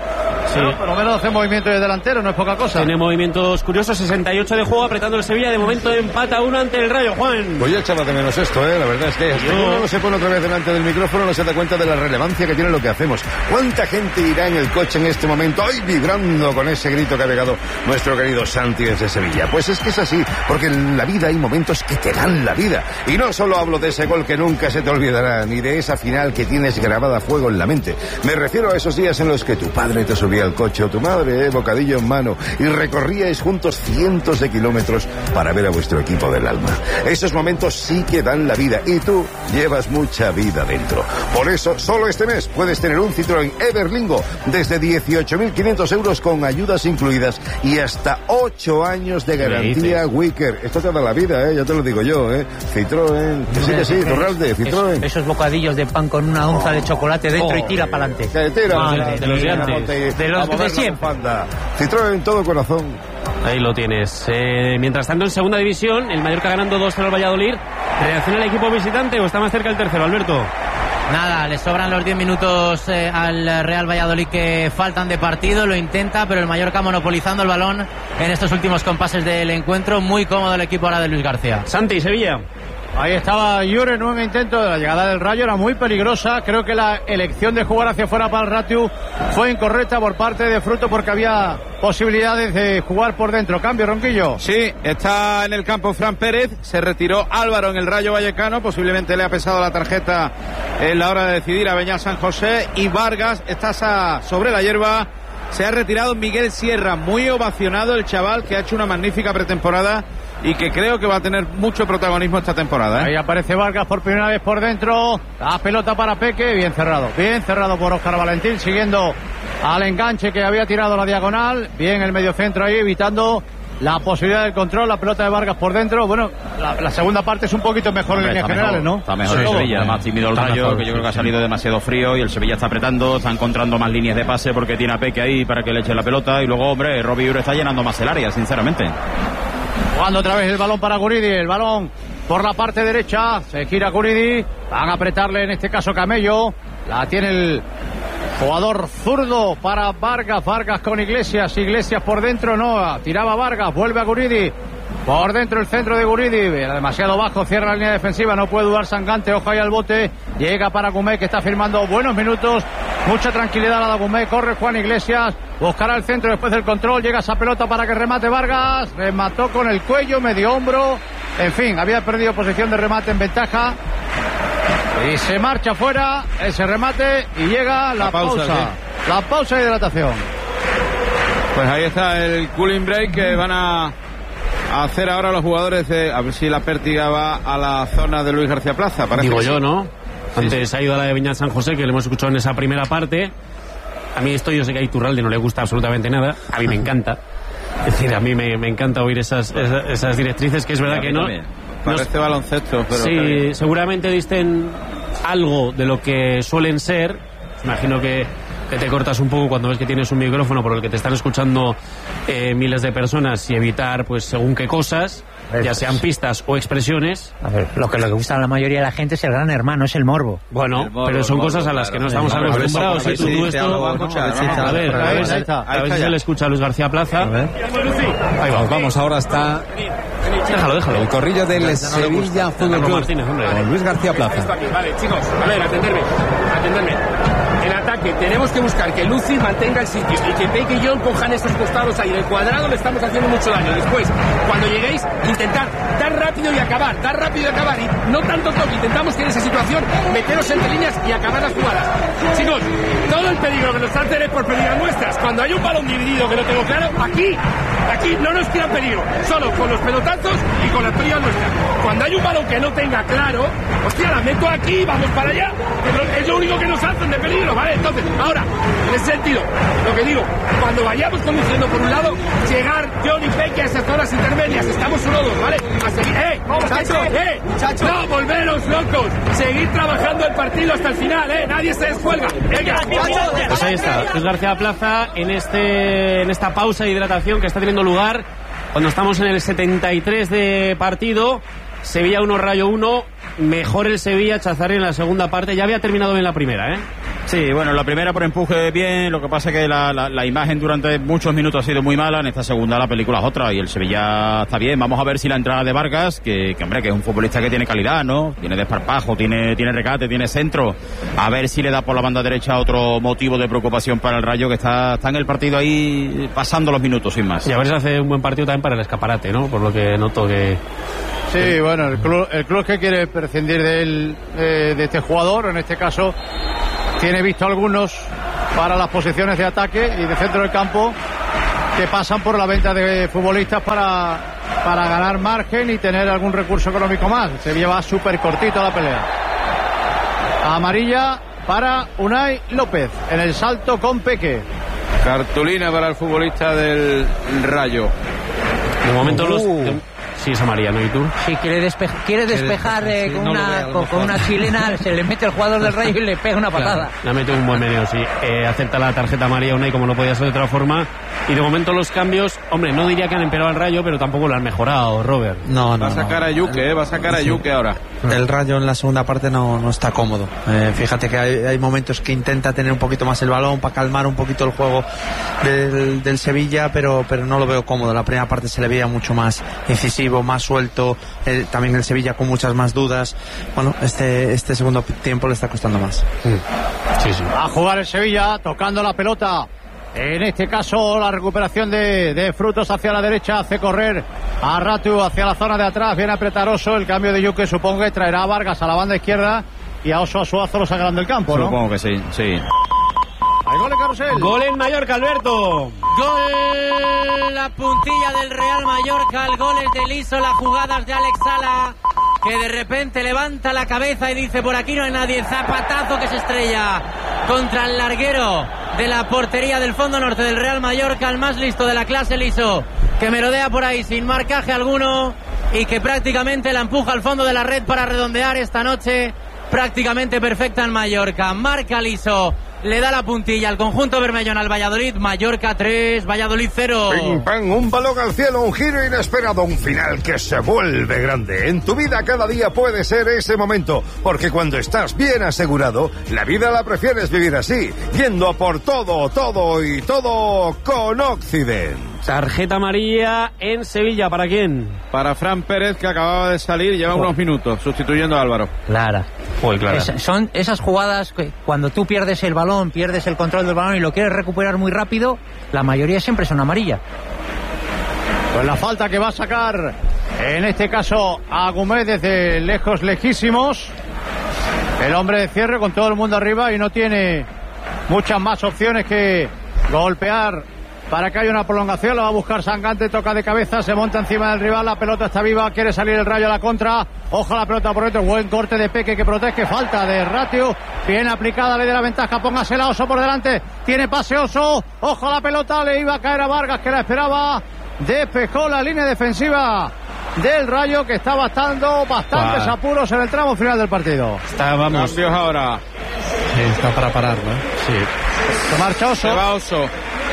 Speaker 2: Sí.
Speaker 1: Pero por lo menos hace movimiento de delantero, no es poca cosa.
Speaker 2: Tiene movimientos curiosos, sesenta y ocho de juego, apretando el Sevilla. De momento empata uno ante el Rayo, Juan.
Speaker 6: Pues yo echaba de menos esto, ¿eh? La verdad es que hasta que uno no se pone otra vez delante del micrófono no se da cuenta de la relevancia que tiene lo que hacemos. ¿Cuánta gente irá en el coche en este momento, hoy vibrando con ese grito que ha pegado nuestro querido Santi desde Sevilla? Pues es que es así, porque en la vida hay momentos que te dan la vida. Y no solo hablo de ese gol que nunca se te olvidará, ni de esa final que tienes grabada a fuego en la mente. Me refiero a esos días en los que tu padre te subía al coche o tu madre, eh, bocadillo en mano, y recorríais juntos cientos de kilómetros para ver a vuestro equipo del alma. Esos momentos sí que dan la vida, y tú llevas mucha vida dentro. Por eso, solo este mes puedes tener un Citroën Everlingo desde dieciocho mil quinientos euros con ayudas incluidas y hasta ocho años de garantía Wicker. Esto te da la vida, ¿eh? Ya te lo digo yo, ¿eh? Citroën, que sí, que sí, Torralde, Citroën.
Speaker 8: Es, esos bocadillos de pan con una onza oh. de chocolate dentro oh, y tira para adelante.
Speaker 6: Que tira,
Speaker 8: ah,
Speaker 6: de,
Speaker 8: de, los de antes. De los de siempre.
Speaker 6: Citroën, todo corazón.
Speaker 2: Ahí lo tienes. Eh, mientras tanto, en segunda división, el Mallorca ganando dos cero al Valladolid. ¿Reacciona el equipo visitante o está más cerca el tercero, Alberto?
Speaker 5: Nada, le sobran los diez minutos eh, al Real Valladolid que faltan de partido, lo intenta, pero el Mallorca monopolizando el balón en estos últimos compases del encuentro. Muy cómodo el equipo ahora de Luis García.
Speaker 2: Santi, Sevilla.
Speaker 1: Ahí estaba Jure, nuevo intento de la llegada del Rayo, era muy peligrosa. Creo que la elección de jugar hacia afuera para el Ratiu fue incorrecta por parte de Fruto porque había posibilidades de jugar por dentro. Cambio, Ronquillo.
Speaker 9: Sí, está en el campo Fran Pérez, se retiró Álvaro en el Rayo Vallecano, posiblemente le ha pesado la tarjeta en la hora de decidir a Beñat San José, y Vargas está sobre la hierba. Se ha retirado Miguel Sierra, muy ovacionado el chaval que ha hecho una magnífica pretemporada y que creo que va a tener mucho protagonismo esta temporada, ¿eh?
Speaker 1: Ahí aparece Vargas por primera vez por dentro. La pelota para Peque, bien cerrado. Bien cerrado por Óscar Valentín, siguiendo al enganche que había tirado la diagonal. Bien el mediocentro ahí, evitando la posibilidad del control. La pelota de Vargas por dentro. Bueno, la, la segunda parte es un poquito mejor en líneas generales, ¿no?
Speaker 3: Está mejor el Sevilla, más tímido el Rayo, que yo creo que ha salido demasiado frío, y el Sevilla está apretando, está encontrando más líneas de pase porque tiene a Peque ahí para que le eche la pelota, y luego, hombre, Robbie Ure está llenando más el área, sinceramente.
Speaker 1: Jugando otra vez el balón para Guridi, el balón por la parte derecha, se gira Guridi, van a apretarle en este caso Camello, la tiene el jugador zurdo para Vargas, Vargas con Iglesias, Iglesias por dentro, no, tiraba Vargas, vuelve a Guridi, por dentro el centro de Guridi, era demasiado bajo, cierra la línea defensiva, no puede dudar Sangante, ojo ahí al bote, llega para Gumé que está firmando buenos minutos, mucha tranquilidad a la Gumé, corre Juan Iglesias, buscará el centro después del control, llega esa pelota para que remate Vargas, remató con el cuello, medio hombro, en fin, había perdido posición de remate en ventaja, y se marcha fuera ese remate y llega la, la pausa, pausa ¿sí? La pausa de hidratación.
Speaker 9: Pues ahí está el cooling break que van a hacer ahora los jugadores de, a ver si la pértiga va a la zona de Luis García Plaza. Parece
Speaker 2: Digo
Speaker 9: que
Speaker 2: yo,
Speaker 9: sí.
Speaker 2: ¿no? Antes
Speaker 9: sí, sí.
Speaker 2: ha ido a la de Beñat San José, que le hemos escuchado en esa primera parte. A mí esto, yo sé que a Iturralde no le gusta absolutamente nada, a mí me encanta. Es decir, a mí me, me encanta oír esas, esas, esas directrices, que es verdad que no...
Speaker 9: Parece no, baloncesto, pero...
Speaker 2: Sí, seguramente disten algo de lo que suelen ser. Imagino que, que te cortas un poco cuando ves que tienes un micrófono por el que te están escuchando eh, miles de personas, y evitar, pues, según qué cosas, ya sean pistas o expresiones.
Speaker 8: A ver, lo que le gusta a la mayoría de la gente es el Gran Hermano, es el morbo.
Speaker 2: Bueno, morbo, pero son cosas a las que no estamos acostumbrados. Y tú, tú esto... A ver, a ver si se le escucha a Luis García Plaza.
Speaker 13: Ahí vamos, vamos, ahora está...
Speaker 2: Déjalo, déjalo.
Speaker 13: El corrillo del Sevilla Fútbol Club con Luis García Plaza.
Speaker 14: Vale, chicos, a ver, atenderme, atenderme. En ataque tenemos que buscar que Luci mantenga el sitio y que Peque y John cojan esos costados ahí. En el cuadrado le estamos haciendo mucho daño. Después, cuando lleguéis, intentar dar rápido y acabar, dar rápido y acabar. Y no tanto toque, intentamos que en esa situación meteros entre líneas y acabar las jugadas. Chicos, todo el peligro que nos hacen es por pérdidas nuestras. Cuando hay un balón dividido que no tengo claro, aquí, aquí no nos queda peligro. Solo con los pelotazos y con las pérdidas nuestras. Cuando hay un balón que no tenga claro, hostia, la meto aquí, vamos para allá. Es lo único que nos hacen de peligro, ¿vale? Entonces, ahora, en ese sentido, lo que digo, cuando vayamos conduciendo por un lado, llegar John y Peque a esas zonas intermedias, estamos uno dos, ¿vale? A seguir, ¡eh! ¡Muchachos! ¡Eh! ¡Muchachos! ¡No, volveros, locos! Seguir trabajando el partido hasta el final, ¿eh? Nadie se descuelga. ¡Venga!
Speaker 2: Pues ahí está, Luis García Plaza en, este, en esta pausa de hidratación que está teniendo lugar cuando estamos en el setenta y tres de partido. Sevilla uno, Rayo uno. Mejor el Sevilla, Chazarri en la segunda parte. Ya había terminado bien la primera, ¿eh?
Speaker 3: Sí, bueno, la primera por empuje bien, lo que pasa es que la, la, la imagen durante muchos minutos ha sido muy mala, en esta segunda la película es otra y el Sevilla está bien. Vamos a ver si la entrada de Vargas, que, que hombre, que es un futbolista que tiene calidad, ¿no? Tiene desparpajo, tiene, tiene regate, tiene centro, a ver si le da por la banda derecha otro motivo de preocupación para el Rayo, que está, está en el partido ahí pasando los minutos sin más.
Speaker 2: Y a ver si hace un buen partido también para el escaparate, ¿no? Por lo que noto que...
Speaker 1: Sí, bueno, el club, el club que quiere prescindir de, él, eh, de este jugador, en este caso, tiene visto algunos para las posiciones de ataque y de centro del campo que pasan por la venta de futbolistas para, para ganar margen y tener algún recurso económico más. Se lleva súper cortito la pelea. Amarilla para Unai López en el salto con Peque.
Speaker 9: Cartulina para el futbolista del Rayo.
Speaker 2: De momento
Speaker 1: uh.
Speaker 2: los... Sí, es amarilla, ¿no? ¿Y tú?
Speaker 8: Sí, quiere, despe quiere despejar eh, sí, con, no una, con, con una chilena, se le mete el jugador del Rayo y le pega una patada.
Speaker 2: Claro, le mete un buen medio, sí. Eh, acepta la tarjeta amarilla Unai, como no podía ser de otra forma. Y de momento los cambios, hombre, no diría que han empeorado al Rayo, pero tampoco lo han mejorado, Robert.
Speaker 7: No, no,
Speaker 9: Va a sacar
Speaker 7: no.
Speaker 9: a Yuke, eh, va a sacar a Yuke ahora.
Speaker 7: El Rayo en la segunda parte no, no está cómodo. Eh, fíjate que hay, hay momentos que intenta tener un poquito más el balón para calmar un poquito el juego del, del Sevilla, pero, pero no lo veo cómodo. La primera parte se le veía mucho más incisivo, más suelto. Eh, también el Sevilla con muchas más dudas. Bueno, este, este segundo tiempo le está costando más.
Speaker 1: Sí, sí. A jugar el Sevilla, tocando la pelota. En este caso, la recuperación de, de Frutos hacia la derecha, hace correr a Ratu hacia la zona de atrás, viene a apretar Oso, el cambio de Yuke supongo que traerá a Vargas a la banda izquierda y a Oso a Suazo lo sacarán del campo, ¿no?
Speaker 3: Supongo que sí, sí.
Speaker 1: Hay gol en Carrusel.
Speaker 2: Gol en Mallorca, Alberto.
Speaker 5: Gol, la puntilla del Real Mallorca, el gol es de Liso, las jugadas de Alex Sala, que de repente levanta la cabeza y dice por aquí no hay nadie, zapatazo que se estrella contra el larguero de la portería del fondo norte del Real Mallorca, el más listo de la clase, Liso, que merodea por ahí sin marcaje alguno y que prácticamente la empuja al fondo de la red para redondear esta noche prácticamente perfecta en Mallorca. Marca Liso, le da la puntilla al conjunto bermellón al Valladolid. Mallorca tres, Valladolid cero.
Speaker 6: Pim, pam, un balón al cielo, un giro inesperado, un final que se vuelve grande. En tu vida cada día puede ser ese momento, porque cuando estás bien asegurado, la vida la prefieres vivir así, yendo a por todo, todo y todo con Occident.
Speaker 2: Tarjeta amarilla en Sevilla, ¿para quién?
Speaker 9: Para Fran Pérez, que acababa de salir, lleva unos minutos, sustituyendo a Álvaro.
Speaker 8: Clara.
Speaker 2: Uy, Clara.
Speaker 8: Es, son esas jugadas que cuando tú pierdes el balón, pierdes el control del balón y lo quieres recuperar muy rápido, la mayoría siempre son amarillas.
Speaker 1: Pues la falta que va a sacar, en este caso, a Gómez desde lejos, lejísimos. El hombre de cierre con todo el mundo arriba y no tiene muchas más opciones que golpear para que haya una prolongación. Lo va a buscar Sangante, toca de cabeza, se monta encima del rival, la pelota está viva, quiere salir el Rayo a la contra, ojo la pelota por dentro, buen corte de Peque que protege, falta de Ratio, bien aplicada, le da la ventaja, póngasela Oso por delante, tiene pase Oso, ojo la pelota, le iba a caer a Vargas que la esperaba, despejó la línea defensiva del Rayo que está bastando bastantes wow. apuros en el tramo final del partido.
Speaker 9: Está, vamos. Cambios ahora.
Speaker 7: Sí, está para parar, ¿no?
Speaker 1: Sí. Se marcha Oso.
Speaker 9: Se va Oso.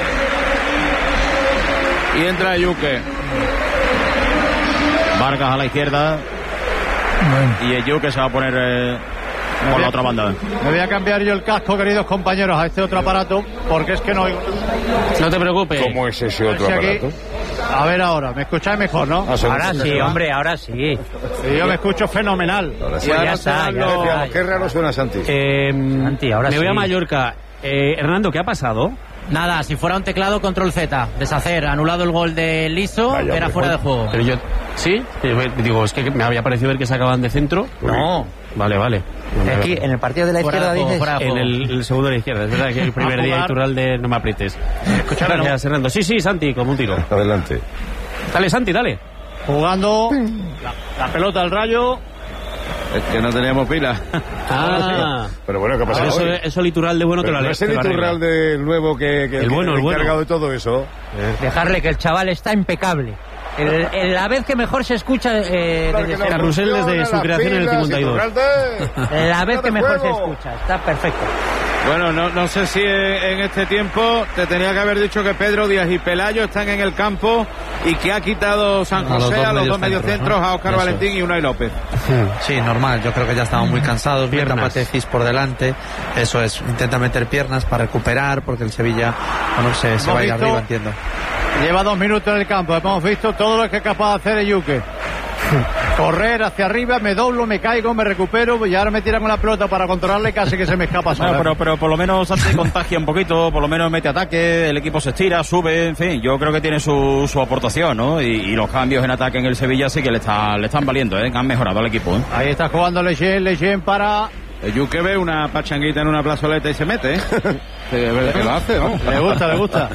Speaker 9: Y entra Yuke.
Speaker 3: Vargas a la izquierda. Bueno. Y Yuke se va a poner eh, por la otra banda.
Speaker 1: Me voy a cambiar yo el casco, queridos compañeros, a este otro aparato, porque es que no oigo.
Speaker 2: No te preocupes.
Speaker 6: ¿Cómo es ese otro aparato? Aquí,
Speaker 1: a ver ahora, me escucháis mejor, ¿no?
Speaker 8: Ahora sí, hombre, ahora sí.
Speaker 1: Sí, yo me escucho fenomenal.
Speaker 6: Ahora sí.
Speaker 8: Pues ya está, ya
Speaker 6: lo...
Speaker 8: está.
Speaker 6: Qué raro suena Santi.
Speaker 2: Eh,
Speaker 8: Santi, ahora
Speaker 2: me
Speaker 8: sí.
Speaker 2: voy a Mallorca. Eh, Hernando, ¿qué ha pasado?
Speaker 5: Nada, si fuera un teclado, control Z, deshacer, anulado el gol de Liso, Vaya, era fuera de juego.
Speaker 2: Pero yo, ¿sí? Digo, es que me había parecido ver que sacaban de centro.
Speaker 8: No.
Speaker 2: Vale, vale.
Speaker 8: Aquí, en el partido de la
Speaker 5: fuera
Speaker 8: izquierda
Speaker 5: de juego,
Speaker 8: dices...
Speaker 2: En el, el segundo de la izquierda, es verdad que el primer día Iturralde no me aprietes.
Speaker 1: Escuchad,
Speaker 2: Gracias, ¿no? Hernando. Sí, sí, Santi, como un tiro.
Speaker 6: Adelante.
Speaker 2: Dale, Santi, dale.
Speaker 1: Jugando la, la pelota al Rayo.
Speaker 9: Es que no teníamos pila.
Speaker 2: Ah,
Speaker 6: pero bueno, ¿qué pasa
Speaker 2: eso,
Speaker 6: hoy?
Speaker 2: eso el Iturralde bueno
Speaker 6: pero
Speaker 2: te lo
Speaker 6: no es el Iturralde nuevo que, que
Speaker 2: el bueno, el,
Speaker 6: el encargado
Speaker 2: bueno.
Speaker 6: de todo eso.
Speaker 8: Dejarle que el chaval está impecable. El, el, la vez que mejor se escucha eh,
Speaker 6: desde
Speaker 2: no Carrusel desde su creación en el cincuenta y dos.
Speaker 8: La vez que mejor se escucha, está perfecto.
Speaker 9: Bueno, no, no sé si en este tiempo te tenía que haber dicho que Pedro Díaz y Pelayo están en el campo y que ha quitado San José a los dos mediocentros, ¿no? A Óscar Valentín y Unai López.
Speaker 7: Sí, normal, yo creo que ya estaban muy cansados, mete a Patecis por delante, eso es, intenta meter piernas para recuperar, porque el Sevilla, bueno, se, se va a ir arriba, entiendo.
Speaker 1: Lleva dos minutos en el campo, hemos visto todo lo que es capaz de hacer el Yuque. Correr hacia arriba, me doblo, me caigo, me recupero y ahora me tiran con la pelota para controlarle y casi que se me escapa sola.
Speaker 3: Bueno, pero, pero por lo menos se contagia un poquito, por lo menos mete ataque, el equipo se estira, sube, en fin, yo creo que tiene su, su aportación, ¿no? Y, y los cambios en ataque en el Sevilla sí que le, está, le están valiendo, ¿eh? Han mejorado al equipo, ¿eh?
Speaker 1: Ahí está jugando Leyen, Leyen para...
Speaker 9: El Yuque ve una pachanguita en una plazoleta y se mete, ¿eh? que lo hace, ¿no?
Speaker 1: Le gusta, le gusta.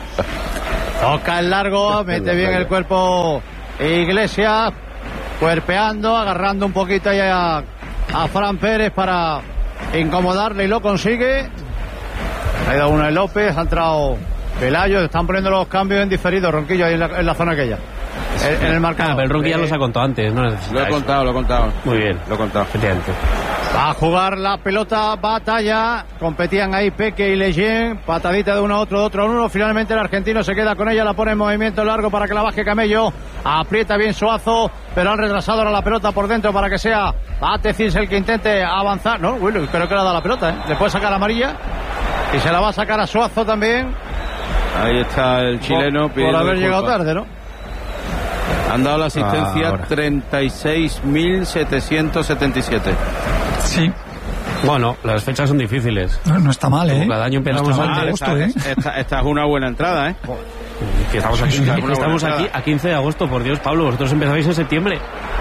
Speaker 1: Toca el largo, mete bien el cuerpo Iglesias, cuerpeando, agarrando un poquito ahí a, a Fran Pérez para incomodarle y lo consigue. Ha ido una de López, ha entrado Pelayo, están poniendo los cambios en diferido, Ronquillo, ahí en la, en la zona aquella. En, en el marcador.
Speaker 2: Ah, pero el Ronquillo ya los ha contado antes, no necesita
Speaker 9: Lo he
Speaker 2: eso.
Speaker 9: contado, lo he contado.
Speaker 2: Muy bien.
Speaker 9: Lo he contado.
Speaker 2: Efectivamente.
Speaker 1: Va a jugar la pelota, batalla, competían ahí Peque y Leyen, patadita de uno a otro, de otro a uno, finalmente el argentino se queda con ella, la pone en movimiento largo para que la baje Camello, aprieta bien Suazo, pero han retrasado ahora la pelota por dentro para que sea Patecis el que intente avanzar, no, bueno, creo que le ha dado la pelota, ¿eh? Le puede sacar amarilla y se la va a sacar a Suazo también.
Speaker 9: Ahí está el chileno
Speaker 1: por, por haber llegado tarde, ¿no?
Speaker 9: Han dado la asistencia ah, treinta y seis mil setecientos setenta y siete.
Speaker 4: Sí.
Speaker 2: Bueno, las fechas son difíciles.
Speaker 4: No, no está mal, ¿eh?
Speaker 2: Cada año empezamos
Speaker 4: no
Speaker 2: a
Speaker 9: agosto, ¿eh? Esta, esta es una buena entrada, ¿eh?
Speaker 2: Que estamos aquí,
Speaker 4: Sí, sí,
Speaker 2: que estamos aquí a quince de agosto, por Dios, Pablo, vosotros empezabais en septiembre.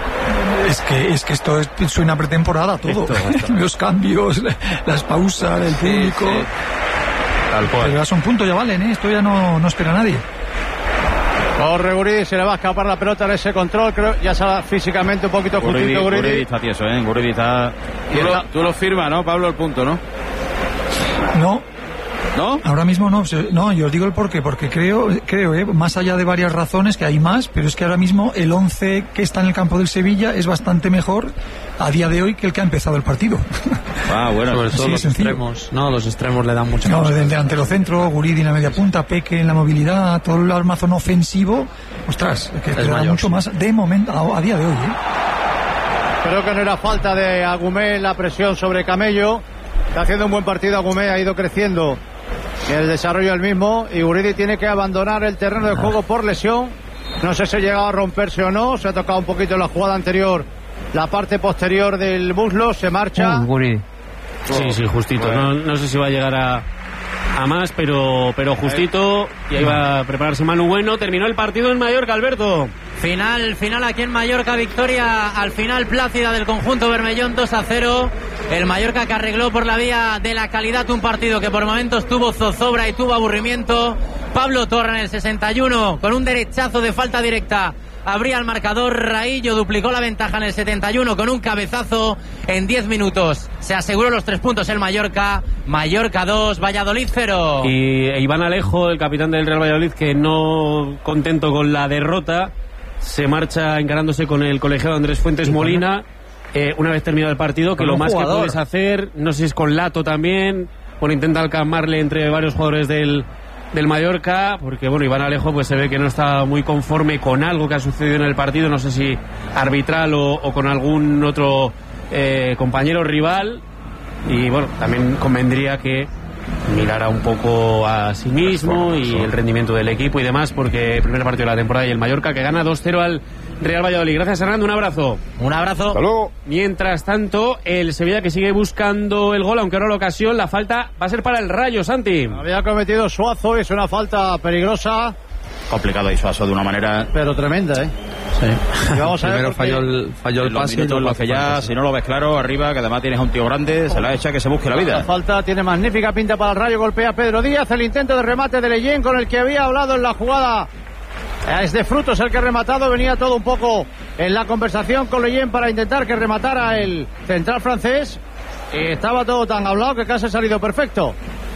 Speaker 4: Es que, es que esto es, suena pretemporada todo. Esto, esto. Los cambios, las pausas, el público. Sí, sí.
Speaker 2: Tal cual.
Speaker 4: Pero ya son puntos, ya valen, ¿eh? Esto ya no, no espera a nadie.
Speaker 1: Corre Guridi, se le va a escapar la pelota en ese control, creo, ya está físicamente un poquito justito Guridi.
Speaker 3: Guridi está tieso, ¿eh? Guridi está...
Speaker 9: Tú lo, tú lo firmas, ¿no, Pablo, el punto, no?
Speaker 4: No.
Speaker 9: ¿No?
Speaker 4: Ahora mismo no, no, yo os digo el porqué, porque creo, creo, eh, más allá de varias razones, que hay más, pero es que ahora mismo el once que está en el campo del Sevilla es bastante mejor a día de hoy que el que ha empezado el partido.
Speaker 3: Ah, bueno,
Speaker 7: sobre todo
Speaker 4: sí,
Speaker 7: los
Speaker 4: sencillo.
Speaker 7: extremos, no, los extremos le dan mucho.
Speaker 4: No, del delantero centro, Guridi en la media punta, Peque en la movilidad, todo el armazón ofensivo, ostras, que te da mucho sí. más de momento, a, a día de hoy, ¿eh?
Speaker 1: Creo que no era falta de Agumé la presión sobre Camello, está haciendo un buen partido Agumé, ha ido creciendo en el desarrollo del mismo y Guridi tiene que abandonar el terreno de juego por lesión. No sé si ha llegado a romperse o no, se ha tocado un poquito en la jugada anterior la parte posterior del muslo, se marcha.
Speaker 8: Uh, Guridi.
Speaker 2: Sí, sí, justito. No, no sé si va a llegar a, a más, pero, pero justito. Y ahí va a prepararse Manu Bueno. Terminó el partido en Mallorca, Alberto.
Speaker 5: Final, final aquí en Mallorca, victoria al final plácida del conjunto Bermellón, dos a cero. El Mallorca que arregló por la vía de la calidad un partido que por momentos tuvo zozobra y tuvo aburrimiento. Pablo Torre en el sesenta y uno con un derechazo de falta directa abría el marcador. Raillo duplicó la ventaja en el setenta y uno con un cabezazo en diez minutos. Se aseguró los tres puntos el Mallorca. Mallorca dos, Valladolid cero.
Speaker 2: Y Iván Alejo, el capitán del Real Valladolid, que no contento con la derrota, se marcha encarándose con el colegiado Andrés Fuentes Molina. Eh, una vez terminado el partido, que lo más jugador. que puedes hacer, no sé si es con Lato también, bueno, intenta alcamarle entre varios jugadores del, del Mallorca, porque bueno, Iván Alejo pues se ve que no está muy conforme con algo que ha sucedido en el partido, no sé si arbitral o, o con algún otro eh, compañero rival, y bueno, también convendría que mirara un poco a sí mismo y el rendimiento del equipo y demás, porque el primer partido de la temporada y el Mallorca que gana dos cero al Real Valladolid. Gracias, Hernando, un abrazo.
Speaker 5: Un abrazo.
Speaker 6: Hasta luego.
Speaker 2: Mientras tanto, el Sevilla que sigue buscando el gol, aunque ahora la ocasión, la falta va a ser para el Rayo, Santi.
Speaker 1: Había cometido Suazo, es una falta peligrosa.
Speaker 3: Complicado y Suazo de una manera...
Speaker 1: pero tremenda, ¿eh?
Speaker 7: Sí.
Speaker 1: Y vamos a
Speaker 7: Primero
Speaker 1: ver
Speaker 7: falló el, falló el
Speaker 3: en los
Speaker 7: pase.
Speaker 3: minutos en los que ya, si no lo ves claro, arriba, que además tienes a un tío grande, se la echa que se busque la vida.
Speaker 1: La falta tiene magnífica pinta para el Rayo, golpea Pedro Díaz, el intento de remate de Leyen con el que había hablado en la jugada. Es de Frutos el que ha rematado, venía todo un poco en la conversación con Leyen para intentar que rematara el central francés. Y estaba todo tan hablado que casi ha salido perfecto.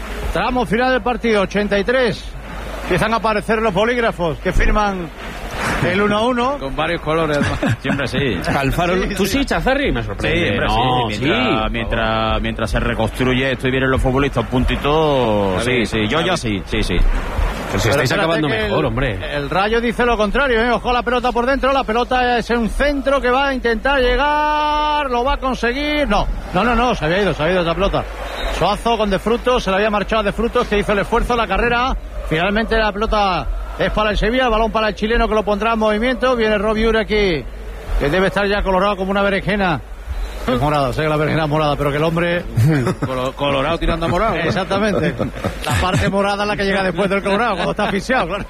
Speaker 1: Tramo final del partido, ochenta y tres. Empiezan a aparecer los bolígrafos que firman el uno a uno.
Speaker 9: Con varios colores, además.
Speaker 3: Siempre sí.
Speaker 2: Alfaro,
Speaker 1: Sí,
Speaker 2: ¿tú
Speaker 1: sí.
Speaker 2: sí, Chazarri? Me
Speaker 3: Sí,
Speaker 2: sorprende.
Speaker 3: siempre
Speaker 2: no,
Speaker 3: sí.
Speaker 2: sí.
Speaker 3: Mientras, mientras, mientras se reconstruye esto y vienen los futbolistas puntitos, sí, sí. Yo ya sí, sí, sí.
Speaker 2: Pues si
Speaker 1: Pero
Speaker 2: estáis
Speaker 1: espérate
Speaker 2: acabando
Speaker 1: que
Speaker 2: mejor,
Speaker 1: el,
Speaker 2: hombre.
Speaker 1: El Rayo dice lo contrario, ¿eh? Ojo la pelota por dentro, la pelota es un centro que va a intentar llegar, lo va a conseguir. No, no, no, no, se había ido, se había ido esa pelota. Suazo con De Frutos, se le había marchado De Frutos, que hizo el esfuerzo, la carrera. Finalmente la pelota es para el Sevilla, el balón para el chileno que lo pondrá en movimiento. Viene Robbie Ure aquí, que debe estar ya colorado como una berenjena. Es morada, sé que la berenjena es morada, pero que el hombre...
Speaker 9: Colorado tirando a morado.
Speaker 1: Exactamente. La parte morada es la que llega después del colorado, cuando está asfixiado, claro.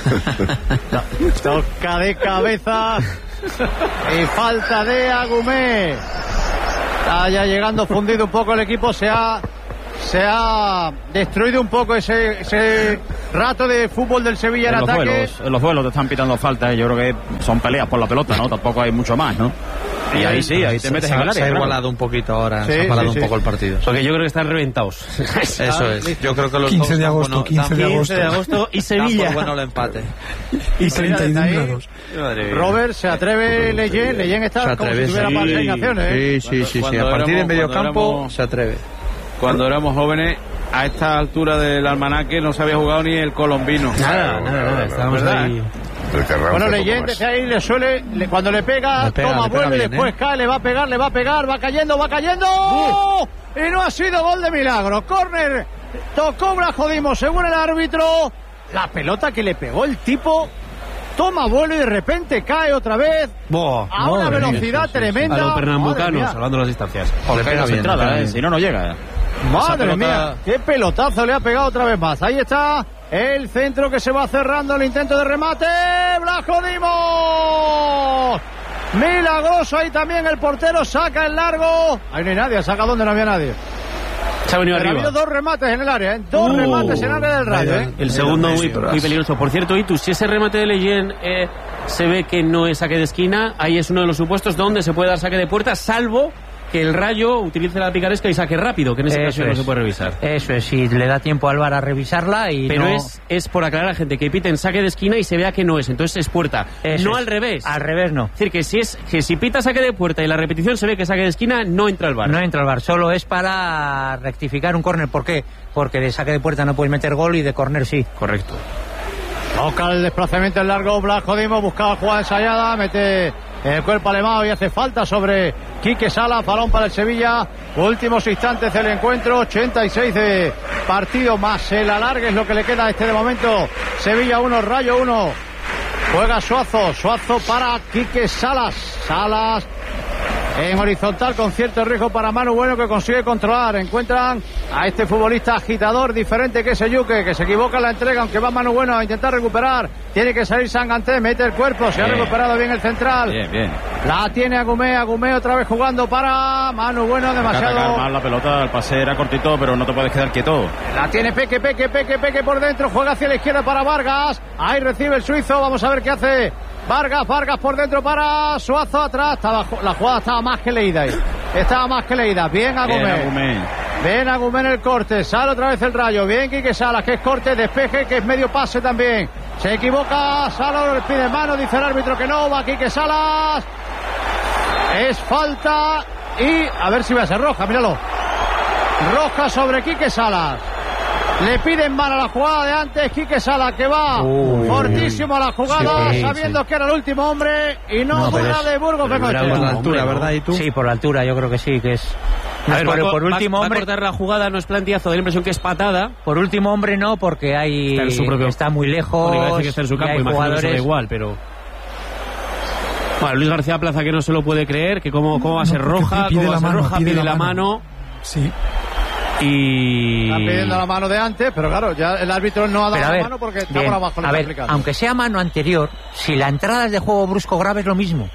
Speaker 1: Toca de cabeza y falta de Agumé. Está ya llegando fundido un poco el equipo, se ha... Se ha destruido un poco ese, ese rato de fútbol del Sevilla en,
Speaker 3: En los,
Speaker 1: ataque.
Speaker 3: duelos, en los duelos te están pitando falta, ¿eh? Yo creo que son peleas por la pelota, ¿no? Tampoco hay mucho más, ¿no? Y ahí sí, ahí te
Speaker 7: se,
Speaker 3: metes
Speaker 7: se,
Speaker 3: en el área.
Speaker 7: se ha
Speaker 3: claro.
Speaker 7: igualado un poquito ahora,
Speaker 1: Sí,
Speaker 7: se ha igualado
Speaker 1: sí,
Speaker 7: un
Speaker 1: sí.
Speaker 7: poco el partido.
Speaker 2: Porque yo creo que están reventados.
Speaker 7: Eso es. Yo creo que los
Speaker 4: quince
Speaker 7: dos
Speaker 4: de
Speaker 7: dan
Speaker 4: agosto,
Speaker 7: bueno-
Speaker 4: quince de
Speaker 7: dan-
Speaker 4: agosto.
Speaker 2: quince de agosto y
Speaker 7: dan
Speaker 2: Sevilla.
Speaker 7: por bueno el empate.
Speaker 4: Y treinta y uno grados.
Speaker 1: Robert, se atreve Leyen, Leyen está
Speaker 7: Se
Speaker 1: como
Speaker 7: atreve,
Speaker 1: si tuviera
Speaker 7: sí.
Speaker 1: peregrinaciones, ¿eh?
Speaker 7: Sí, sí, sí, sí.
Speaker 9: Cuando
Speaker 7: A partir de
Speaker 9: éramos-
Speaker 7: medio
Speaker 9: cuando
Speaker 7: campo
Speaker 9: éramos-
Speaker 7: se atreve.
Speaker 9: Cuando éramos jóvenes, a esta altura del almanaque no se había jugado ni el colombino.
Speaker 2: Nada, nada, nada. Estábamos
Speaker 9: ¿Verdad?
Speaker 2: ahí.
Speaker 1: Bueno, Leyen desde ahí le suele, le- cuando le pega,
Speaker 7: Le pega,
Speaker 1: toma,
Speaker 7: le pega
Speaker 1: vuelve,
Speaker 7: bien,
Speaker 1: después
Speaker 7: ¿eh?
Speaker 1: cae, le va a pegar, le va a pegar, va cayendo, va cayendo. Y no ha sido gol de milagro. Córner, tocó Blajodimo según el árbitro. La pelota que le pegó el tipo, toma vuelo y de repente cae otra vez
Speaker 2: Buah,
Speaker 1: a una
Speaker 2: madre mía,
Speaker 1: velocidad
Speaker 2: sí, sí, sí.
Speaker 1: tremenda.
Speaker 2: A los
Speaker 1: Madre
Speaker 2: pernambucanos,
Speaker 1: mía.
Speaker 2: salvando las distancias.
Speaker 3: Le pega
Speaker 7: bien,
Speaker 3: entrada,
Speaker 7: le pega
Speaker 3: ¿eh?
Speaker 7: bien.
Speaker 3: Si no, no llega.
Speaker 1: Madre
Speaker 3: pelota-
Speaker 1: mía, qué pelotazo le ha pegado otra vez más. Ahí está el centro que se va cerrando, el intento de remate. ¡Blajodimos! Milagroso ahí también el portero, saca el largo. Ahí no hay nadie, saca donde no había nadie.
Speaker 2: Se ha venido
Speaker 1: Pero ha
Speaker 2: arriba.
Speaker 1: habido dos remates en el área, ¿eh? Dos
Speaker 2: Uh,
Speaker 1: remates en el área del Rayo, ¿eh?
Speaker 2: El segundo muy,
Speaker 7: Messi,
Speaker 2: muy peligroso. Por cierto, Itu, si ese remate de Leyen eh, se ve que no es saque de esquina, ahí es uno de los supuestos donde se puede dar saque de puerta, salvo que el Rayo utilice la picaresca y saque rápido, que en ese caso
Speaker 8: Eso
Speaker 2: no
Speaker 8: es.
Speaker 2: se puede revisar.
Speaker 8: Eso es, si le da tiempo a Álvaro a revisarla y
Speaker 2: Pero
Speaker 8: no...
Speaker 2: es, es por aclarar a la gente que piten saque de esquina y se vea que no es, entonces es puerta.
Speaker 8: Eso
Speaker 2: no
Speaker 8: es.
Speaker 2: al revés.
Speaker 8: Al revés no.
Speaker 2: Es decir, que si, es, que si pita saque de puerta y la repetición se ve que saque de esquina, no entra el VAR.
Speaker 8: No entra al bar, solo es para rectificar un córner. ¿Por qué? Porque de saque de puerta no puedes meter gol y de córner sí.
Speaker 2: Correcto.
Speaker 1: Toca el desplazamiento en largo, Blajodimos buscaba jugada ensayada, mete el cuerpo alemán y hace falta sobre Quique Sala, balón para el Sevilla. Últimos instantes del encuentro, ochenta y seis de partido más el alargue es lo que le queda a este de momento. Sevilla uno, Rayo uno. Juega Suazo, Suazo para Quique Salas. Salas en horizontal con cierto riesgo para Manu Bueno, que consigue controlar. Encuentran a este futbolista agitador diferente que es Eyuke, que se equivoca en la entrega, aunque va Manu Bueno a intentar recuperar. Tiene que salir Sanganté, mete el cuerpo, se
Speaker 3: Bien.
Speaker 1: ha recuperado bien el central.
Speaker 3: Bien, bien.
Speaker 1: La tiene Agumé, Agumé otra vez jugando para Manu Bueno,
Speaker 3: Atacar
Speaker 1: demasiado.
Speaker 3: mal la pelota, el pase era cortito, pero no te puedes quedar quieto.
Speaker 1: La tiene Peque, Peque, Peque, Peque por dentro, juega hacia la izquierda para Vargas. Ahí recibe el suizo, vamos a ver qué hace Vargas, Vargas por dentro para Suazo atrás. Estaba, la jugada estaba más que leída ahí. Estaba más que leída. Bien Agumé.
Speaker 3: Bien, Agumé.
Speaker 1: Bien Agumé en el corte. Sale otra vez el Rayo. Bien Quique Salas, que es corte, despeje, que es medio pase también. Se equivoca, Salas pide mano, dice el árbitro que no, va Quique Salas. Es falta y a ver si va a ser roja, míralo. Roja sobre Quique Salas. Le piden mano a la jugada de antes, Quique Salas que va
Speaker 8: Uy.
Speaker 1: fortísimo a la jugada,
Speaker 8: Sí,
Speaker 1: sabiendo
Speaker 8: sí.
Speaker 1: que era el último hombre y no,
Speaker 8: No, pero
Speaker 1: duda
Speaker 8: es-
Speaker 1: de Burgos
Speaker 2: pero
Speaker 1: Bengoechea.
Speaker 2: era
Speaker 7: Por la
Speaker 2: Hombre,
Speaker 7: altura,
Speaker 2: ¿no?
Speaker 7: ¿verdad? ¿Y tú?
Speaker 8: Sí, por la altura yo creo que sí, que es...
Speaker 2: A ver,
Speaker 8: por,
Speaker 2: va,
Speaker 8: por
Speaker 2: va-
Speaker 8: último
Speaker 2: va a
Speaker 8: hombre,
Speaker 2: cortar la jugada, no es planteazo, da la impresión que es patada.
Speaker 8: por último hombre no, porque hay
Speaker 2: Está en su propio-
Speaker 8: está muy lejos.
Speaker 2: Bueno, iba a decir que está en su
Speaker 8: y
Speaker 2: campo,
Speaker 8: hay
Speaker 2: imagino que eso da
Speaker 8: jugadores.
Speaker 2: igual, pero... Bueno, Luis García Plaza que no se lo puede creer, que cómo, cómo va a ser
Speaker 4: No, porque
Speaker 2: roja,
Speaker 4: pide
Speaker 2: cómo va a
Speaker 4: la
Speaker 2: ser
Speaker 4: mano,
Speaker 2: roja,
Speaker 4: pide
Speaker 2: pide
Speaker 4: la
Speaker 2: la
Speaker 4: mano.
Speaker 2: mano
Speaker 4: Sí.
Speaker 2: y...
Speaker 1: Está pidiendo la mano de antes, pero claro, ya el árbitro no ha dado
Speaker 8: Pero a
Speaker 1: la
Speaker 8: ver,
Speaker 1: mano porque está
Speaker 8: bien,
Speaker 1: por abajo. le
Speaker 8: a
Speaker 1: está
Speaker 8: ver,
Speaker 1: explicando.
Speaker 8: aunque sea mano anterior, si la entrada es de juego brusco grave es lo mismo.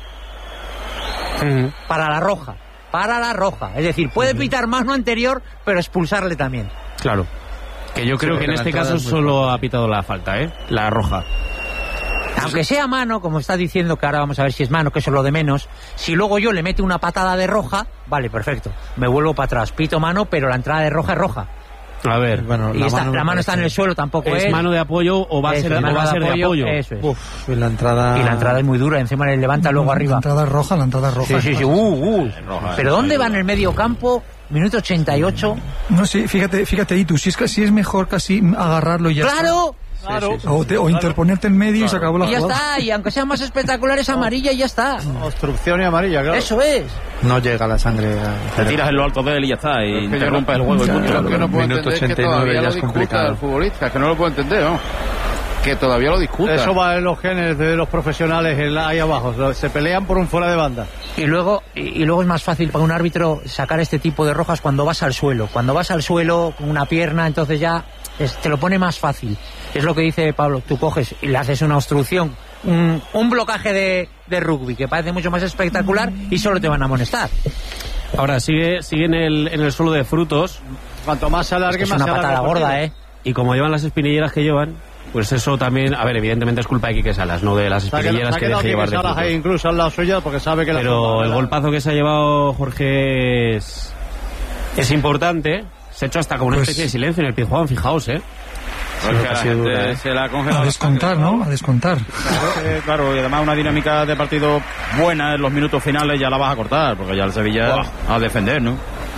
Speaker 8: Para la roja, para la roja. Es decir, puede pitar mano anterior, pero expulsarle también.
Speaker 2: Claro. Que yo creo
Speaker 7: Sí,
Speaker 2: que en
Speaker 7: porque
Speaker 2: este
Speaker 7: la entrada
Speaker 2: caso
Speaker 7: es muy
Speaker 2: solo ha pitado la falta, ¿eh? La roja.
Speaker 8: Aunque sea mano, como está diciendo, que ahora vamos a ver si es mano, que eso es lo de menos. Si luego yo le meto una patada de roja, vale, perfecto. Me vuelvo para atrás, pito mano, pero la entrada de roja es roja.
Speaker 2: A ver,
Speaker 8: bueno, y la, esta, mano, la mano está en el suelo, tampoco es.
Speaker 2: ¿Es mano de apoyo o va a ser, o va a ser de apoyo? De apoyo.
Speaker 8: Eso es.
Speaker 7: Uf, y la entrada...
Speaker 8: Y la entrada es muy dura, encima le levanta luego arriba.
Speaker 4: La entrada es roja, la entrada es roja.
Speaker 8: Sí, sí, sí. Uh, uh. Roja, Pero ¿dónde va en el medio campo? Minuto ochenta y ocho.
Speaker 4: No sé, fíjate, fíjate, Itu, si es, si es mejor casi agarrarlo y ya
Speaker 8: ¡Claro!
Speaker 4: está.
Speaker 8: Claro.
Speaker 4: Sí, sí, sí. O, te, o interponerte en medio claro. y se acabó la
Speaker 8: y ya
Speaker 4: jugada.
Speaker 8: está, y aunque sea más espectacular es amarilla y ya está.
Speaker 1: Obstrucción y amarilla, claro.
Speaker 8: Eso es.
Speaker 7: No llega la sangre. A...
Speaker 3: Te tiras en lo alto de él y ya está, y interrumpes el juego.
Speaker 1: Yo lo que no puedo entender es que todavía lo discuta el futbolista, es que no lo puedo entender, ¿no? Que todavía lo discuta. Eso va en los genes de los profesionales ahí abajo, se pelean por un fuera de banda.
Speaker 8: Y luego, y luego es más fácil para un árbitro sacar este tipo de rojas cuando vas al suelo. Cuando vas al suelo con una pierna, entonces ya es, te lo pone más fácil. Es lo que dice Pablo, tú coges y le haces una obstrucción, un, un blocaje de, de rugby que parece mucho más espectacular y solo te van a amonestar.
Speaker 2: Ahora sigue, sigue en el, en el suelo de Frutos.
Speaker 1: Cuanto más se alargue,
Speaker 8: es que
Speaker 1: más
Speaker 8: es una
Speaker 1: se
Speaker 8: patada gorda, ¿eh?
Speaker 2: Y como llevan las espinilleras que llevan, pues eso también, a ver, evidentemente es culpa de Quique Salas, no de las espinilleras que deje llevar de Frutos.
Speaker 1: Ahí incluso al lado suyo porque sabe que la
Speaker 2: Pero el golpazo que se ha llevado Jorge es, es importante. Se ha hecho hasta como una pues... especie de silencio en el Pizjuán, fijaos, ¿eh?
Speaker 3: Porque a, gente se la ha
Speaker 4: a descontar, ¿no? A descontar.
Speaker 3: Claro, claro, y además una dinámica de partido buena en los minutos finales ya la vas a cortar, porque ya el Sevilla wow. a defender, ¿no?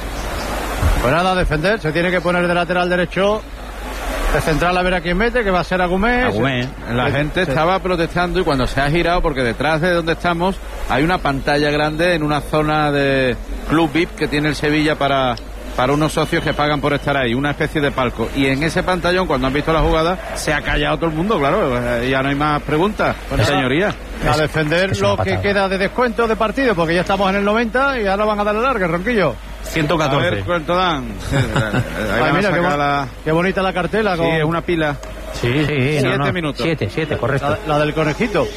Speaker 1: Pues nada, a defender, se tiene que poner de lateral derecho, de central a ver a quién mete, que va a ser Agumé.
Speaker 3: Agumé.
Speaker 9: La gente estaba protestando y cuando se ha girado, porque detrás de donde estamos hay una pantalla grande en una zona de Club V I P que tiene el Sevilla para... para unos socios que pagan por estar ahí, una especie de palco. Y en ese pantallón, cuando han visto la jugada, se ha callado todo el mundo, claro. Ya no hay más preguntas, bueno, señoría.
Speaker 1: A defender es lo que queda de descuento de partido, porque ya estamos en el noventa y ahora van a darle larga, Ronquillo.
Speaker 2: ciento catorce.
Speaker 9: A ver cuánto dan.
Speaker 1: Ay, mira, qué, la... qué bonita la cartela.
Speaker 9: Sí, es con... una pila.
Speaker 8: Sí, sí.
Speaker 9: Siete
Speaker 8: no, no.
Speaker 9: minutos.
Speaker 8: Siete, siete, correcto.
Speaker 1: La, la del conejito.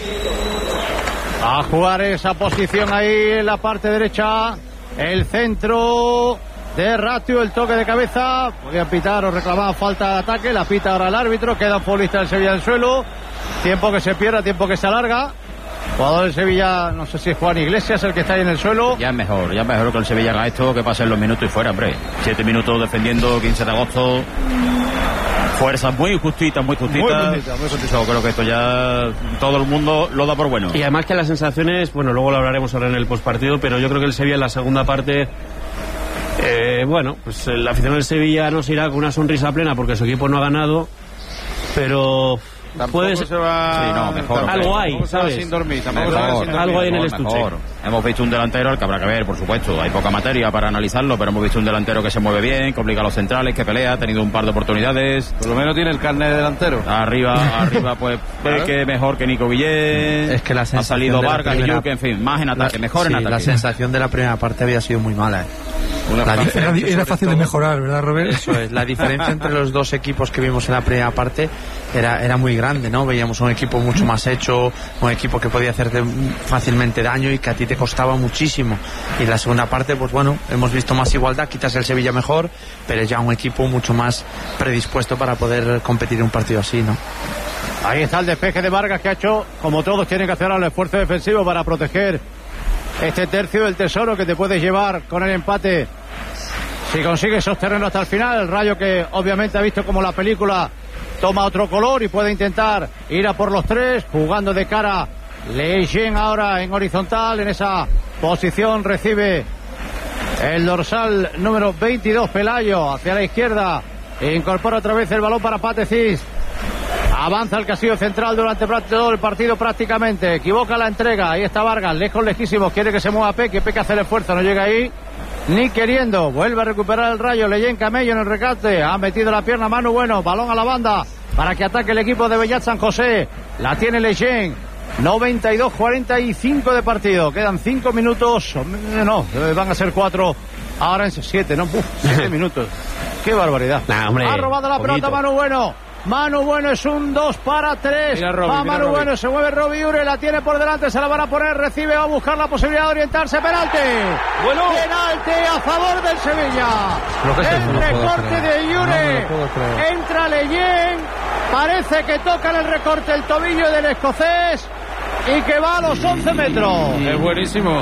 Speaker 1: A jugar esa posición ahí en la parte derecha. El centro... de Ratio, el toque de cabeza, podían pitar o reclamar falta de ataque, la pita ahora el árbitro, queda un futbolista del Sevilla en el suelo, tiempo que se pierde, tiempo que se alarga, jugador del Sevilla, no sé si es Juan Iglesias el que está ahí en el suelo.
Speaker 3: Ya es mejor, ya es mejor que el Sevilla haga esto, que pasen los minutos y fuera, hombre, siete minutos defendiendo, quince de agosto, fuerzas muy justitas, muy justitas, muy justita, muy justita. Yo creo que esto ya todo el mundo lo da por bueno.
Speaker 2: Y además que las sensaciones, bueno, luego lo hablaremos ahora en el postpartido, pero yo creo que el Sevilla en la segunda parte... Eh, bueno, pues la afición del Sevilla no se irá con una sonrisa plena porque su equipo no ha ganado, pero puede ser...
Speaker 9: se va...
Speaker 3: sí, no, mejor,
Speaker 2: algo hay, ¿sabes?
Speaker 9: Sin dormir,
Speaker 3: mejor,
Speaker 9: sin dormir.
Speaker 2: Algo hay en el estuche.
Speaker 3: Mejor. Hemos visto un delantero, el que habrá que ver, por supuesto. Hay poca materia para analizarlo, pero hemos visto un delantero que se mueve bien, que obliga a los centrales, que pelea, ha tenido un par de oportunidades.
Speaker 9: Por lo menos tiene el carnet de delantero.
Speaker 3: Arriba, arriba, pues, ¿claro? Que mejor que Nico Guillén.
Speaker 7: Es que la
Speaker 3: ha salido Vargas
Speaker 7: primera...
Speaker 3: y Yuke, en fin, más en ataque,
Speaker 7: la,
Speaker 3: mejor
Speaker 7: sí,
Speaker 3: en ataque.
Speaker 7: La sensación de la primera parte había sido muy mala, ¿eh?
Speaker 4: La era, era fácil todo, de mejorar, ¿verdad, Robert?
Speaker 7: Eso es, la diferencia entre los dos equipos que vimos en la primera parte era, era muy grande, ¿no? Veíamos un equipo mucho más hecho, un equipo que podía hacerte fácilmente daño y que a ti te costaba muchísimo. Y en la segunda parte, pues bueno, hemos visto más igualdad, quizás el Sevilla mejor, pero ya un equipo mucho más predispuesto para poder competir en un partido así, ¿no?
Speaker 1: Ahí está el despeje de Vargas que ha hecho, como todos tienen que hacer, el esfuerzo defensivo para proteger este tercio del tesoro que te puedes llevar con el empate si consigues sostenerlo hasta el final. El Rayo, que obviamente ha visto como la película toma otro color y puede intentar ir a por los tres, jugando de cara Leyen ahora en horizontal, en esa posición recibe el dorsal número veintidós Pelayo hacia la izquierda, e incorpora otra vez el balón para Patecís. Avanza el Castillo central durante todo el partido prácticamente. Equivoca la entrega. Ahí está Vargas, lejos, lejísimos. Quiere que se mueva Peque. Peque hace el esfuerzo. No llega ahí ni queriendo. Vuelve a recuperar el Rayo. Leyen Camello en el recate. Ha metido la pierna Manu Bueno. Balón a la banda para que ataque el equipo de Bellat San José. La tiene Leyen. noventa y dos cuarenta y cinco de partido. Quedan cinco minutos. No, van a ser cuatro. Ahora en siete, ¿no? Uf, siete minutos. Qué barbaridad.
Speaker 2: Nah, hombre,
Speaker 1: ha robado la
Speaker 2: poquito.
Speaker 1: pelota Manu Bueno. Manu Bueno es un dos para tres. Va Manu Bueno, se mueve Robbie Ure, la tiene por delante, se la van a poner, recibe, va a buscar la posibilidad de orientarse. Penalti. Bueno. Penalti a favor del Sevilla. El recorte de Ure. No entra Leyen. Parece que toca en el recorte el tobillo del escocés y que va a los once metros.
Speaker 9: Es buenísimo.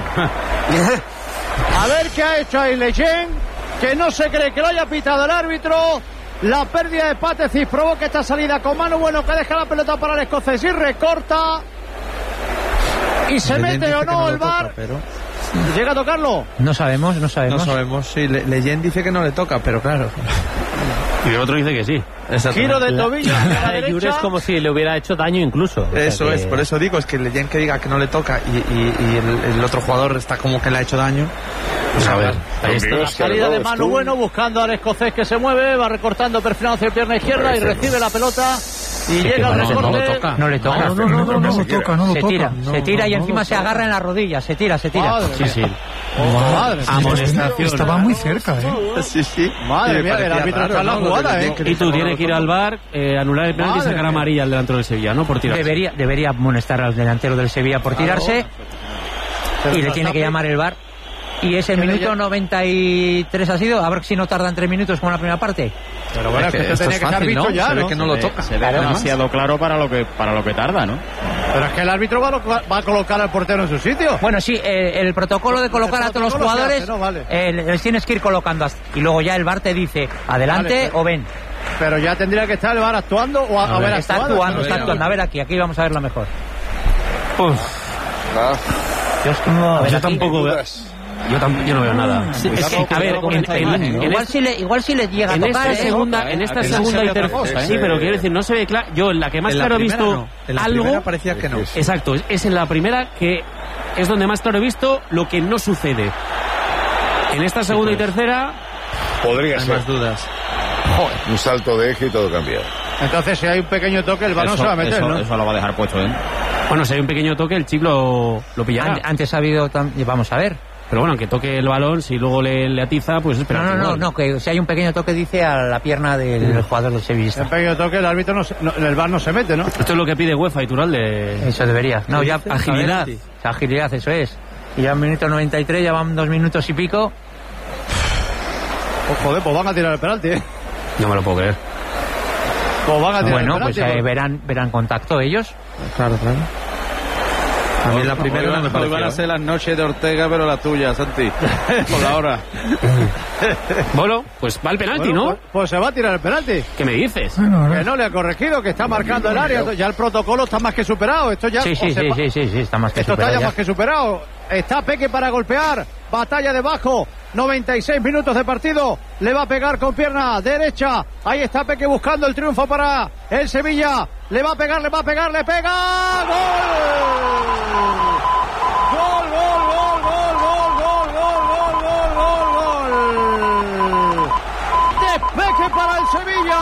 Speaker 1: A ver qué ha hecho ahí Leyen, que no se cree que lo haya pitado el árbitro. La pérdida de Pátesis provoca esta salida con Manu Bueno, que deja la pelota para el escocés y recorta. Y se
Speaker 7: Leyen
Speaker 1: mete o no,
Speaker 7: no
Speaker 1: el V A R.
Speaker 7: toca, pero...
Speaker 1: ¿Llega a tocarlo?
Speaker 8: No sabemos, no sabemos.
Speaker 7: No sabemos, sí. Le Leyen dice que no le toca, pero claro.
Speaker 2: Y el otro dice que sí.
Speaker 1: Giro de tobillo a la
Speaker 10: de Yure
Speaker 1: derecha.
Speaker 10: es como si le hubiera hecho daño incluso. O sea
Speaker 7: Eso
Speaker 10: que...
Speaker 7: es, por eso digo, es que Leyen que diga que no le toca y, y, y el, el otro jugador está como que le ha hecho daño. Pues a ver, ahí está.
Speaker 1: La salida de Manu Bueno buscando al escocés que se mueve, va recortando, perfilando hacia la pierna izquierda y recibe la pelota. Y
Speaker 8: Sí,
Speaker 1: llega
Speaker 8: no,
Speaker 1: al recorte.
Speaker 8: no lo toca. No le toca.
Speaker 4: No, no, no, no, no lo toca, no lo
Speaker 8: se
Speaker 4: toca.
Speaker 8: tira,
Speaker 4: No,
Speaker 8: se tira
Speaker 4: no,
Speaker 8: y
Speaker 4: no
Speaker 8: encima
Speaker 4: lo
Speaker 8: se
Speaker 4: toca.
Speaker 8: agarra en la rodilla, se tira, se tira.
Speaker 1: Madre
Speaker 2: Sí, sí.
Speaker 1: Oh, madre mía.
Speaker 2: Amonestación.
Speaker 4: Estaba muy cerca, ¿eh?
Speaker 7: Sí, sí.
Speaker 1: Madre
Speaker 7: Y me
Speaker 1: mía, el
Speaker 7: parecía
Speaker 1: árbitro
Speaker 7: raro,
Speaker 1: está en la
Speaker 7: ¿no? Lo
Speaker 1: jugada,
Speaker 7: de
Speaker 1: ¿eh?
Speaker 7: Leyen, que
Speaker 2: Y tú
Speaker 7: dice,
Speaker 2: tienes
Speaker 7: no
Speaker 2: que ir
Speaker 7: lo
Speaker 2: al
Speaker 7: toca.
Speaker 2: V A R, eh, anular el penalti y
Speaker 1: Madre
Speaker 2: sacar
Speaker 1: mía.
Speaker 2: amarilla al delantero del Sevilla, ¿no? Por tirar.
Speaker 8: Debería, debería amonestar al delantero del Sevilla por tirarse y le tiene que llamar el V A R. Y es el
Speaker 1: ¿Qué le
Speaker 8: minuto
Speaker 1: llama?
Speaker 8: noventa y tres ha sido, a ver si no tardan tres minutos como la primera parte.
Speaker 1: Pero bueno, es que esto
Speaker 7: esto
Speaker 1: tenía
Speaker 7: es
Speaker 1: que estar
Speaker 7: fácil,
Speaker 1: visto
Speaker 7: ¿no?
Speaker 1: ya,
Speaker 7: Se ve
Speaker 1: ¿no?
Speaker 7: que no lo toca.
Speaker 3: Se ve demasiado claro para lo que para lo que tarda, ¿no?
Speaker 1: Pero es que el árbitro va a, lo- va a colocar al portero en su sitio.
Speaker 8: Bueno, sí, eh, el protocolo de colocar a todos los
Speaker 1: protocolo se
Speaker 8: jugadores,
Speaker 1: hace, ¿no? Vale.
Speaker 8: eh, les tienes que ir colocando hasta- y luego ya el V A R te dice adelante
Speaker 1: Vale, pero-
Speaker 8: o ven.
Speaker 1: Pero ya tendría que estar el V A R actuando o a, a ver
Speaker 8: Está
Speaker 1: actuado.
Speaker 8: actuando, está actuando. A ver aquí, aquí vamos a verlo mejor.
Speaker 10: Yo es como- a ver,
Speaker 2: Yo
Speaker 10: aquí-
Speaker 2: tampoco veo. Yo, tam- yo no veo nada.
Speaker 10: Sí,
Speaker 2: Es que, a ver, en, en- en
Speaker 8: Igual
Speaker 2: este-
Speaker 8: si le, igual si le llega a
Speaker 2: en
Speaker 8: tocar,
Speaker 2: esta
Speaker 8: ¿eh?
Speaker 2: segunda, en esta
Speaker 7: Aquí
Speaker 2: segunda
Speaker 7: se
Speaker 2: y
Speaker 7: ve otra
Speaker 2: tercera,
Speaker 7: cosa, ¿eh?
Speaker 2: sí, pero quiero decir, no se ve claro. Yo en la que más
Speaker 7: En la
Speaker 2: claro he
Speaker 7: primera
Speaker 2: visto
Speaker 7: no. En la
Speaker 2: algo.
Speaker 7: primera parecía que no.
Speaker 2: Exacto, es- es en la primera que es donde más claro he visto lo que no sucede. En esta segunda y tercera,
Speaker 6: Podría
Speaker 7: Hay
Speaker 6: ser.
Speaker 7: más dudas.
Speaker 6: Un salto de eje y todo cambia.
Speaker 1: Entonces, si hay un pequeño toque, el balón
Speaker 3: Eso,
Speaker 1: se va a meter,
Speaker 3: eso,
Speaker 1: ¿no?
Speaker 3: eso lo va a dejar puesto, ¿eh?
Speaker 2: bueno, si hay un pequeño toque, el chip lo, lo pillará.
Speaker 8: An- Antes ha habido, tam- vamos a ver.
Speaker 2: Pero bueno, aunque toque el balón, si luego le, le atiza, pues espera.
Speaker 8: No, no, no, no, que si hay un pequeño toque dice a la pierna del jugador del sevillista.
Speaker 1: Un pequeño toque, el árbitro no, se- no- el V A R no se mete, ¿no?
Speaker 2: Esto es lo que pide UEFA y Turalde.
Speaker 8: Eso debería. No, ya
Speaker 2: Agilidad.
Speaker 8: a ver, agilidad, eso es. Y ya en minuto noventa y tres, ya van dos minutos y pico.
Speaker 1: Pues joder, pues van a tirar el penalti, ¿eh?
Speaker 2: No me lo puedo creer.
Speaker 1: Pues van a tirar
Speaker 8: Bueno,
Speaker 1: el
Speaker 8: pues
Speaker 1: penalti.
Speaker 8: eh, verán, verán contacto ellos.
Speaker 7: Claro, claro. A mí la primera no me
Speaker 9: Hoy van a
Speaker 7: pareció.
Speaker 9: ser las noches de Ortega, pero la tuya, Santi. Por la hora.
Speaker 2: Bueno, pues va el penalti,
Speaker 1: Bueno,
Speaker 2: ¿no?
Speaker 1: Pues, pues se va a tirar el penalti.
Speaker 2: ¿Qué me dices?
Speaker 4: Bueno, a
Speaker 1: Que
Speaker 4: ver.
Speaker 1: no le ha corregido, que está marcando el área. Ya el protocolo está más que superado. Esto ya
Speaker 8: Sí, sí,
Speaker 1: o se
Speaker 8: sí,
Speaker 1: va-
Speaker 8: sí, sí, sí, está más que
Speaker 1: Esto está
Speaker 8: superado
Speaker 1: ya
Speaker 8: ya.
Speaker 1: más que superado. Está Peque para golpear. Batalla debajo. noventa y seis minutos de partido. Le va a pegar con pierna derecha. Ahí está Peque buscando el triunfo para el Sevilla. Le va a pegar, le va a pegar, le pega. ¡Gol! Gol, gol, gol, gol, gol, gol, gol, gol, gol, gol, gol. De Peque para el Sevilla.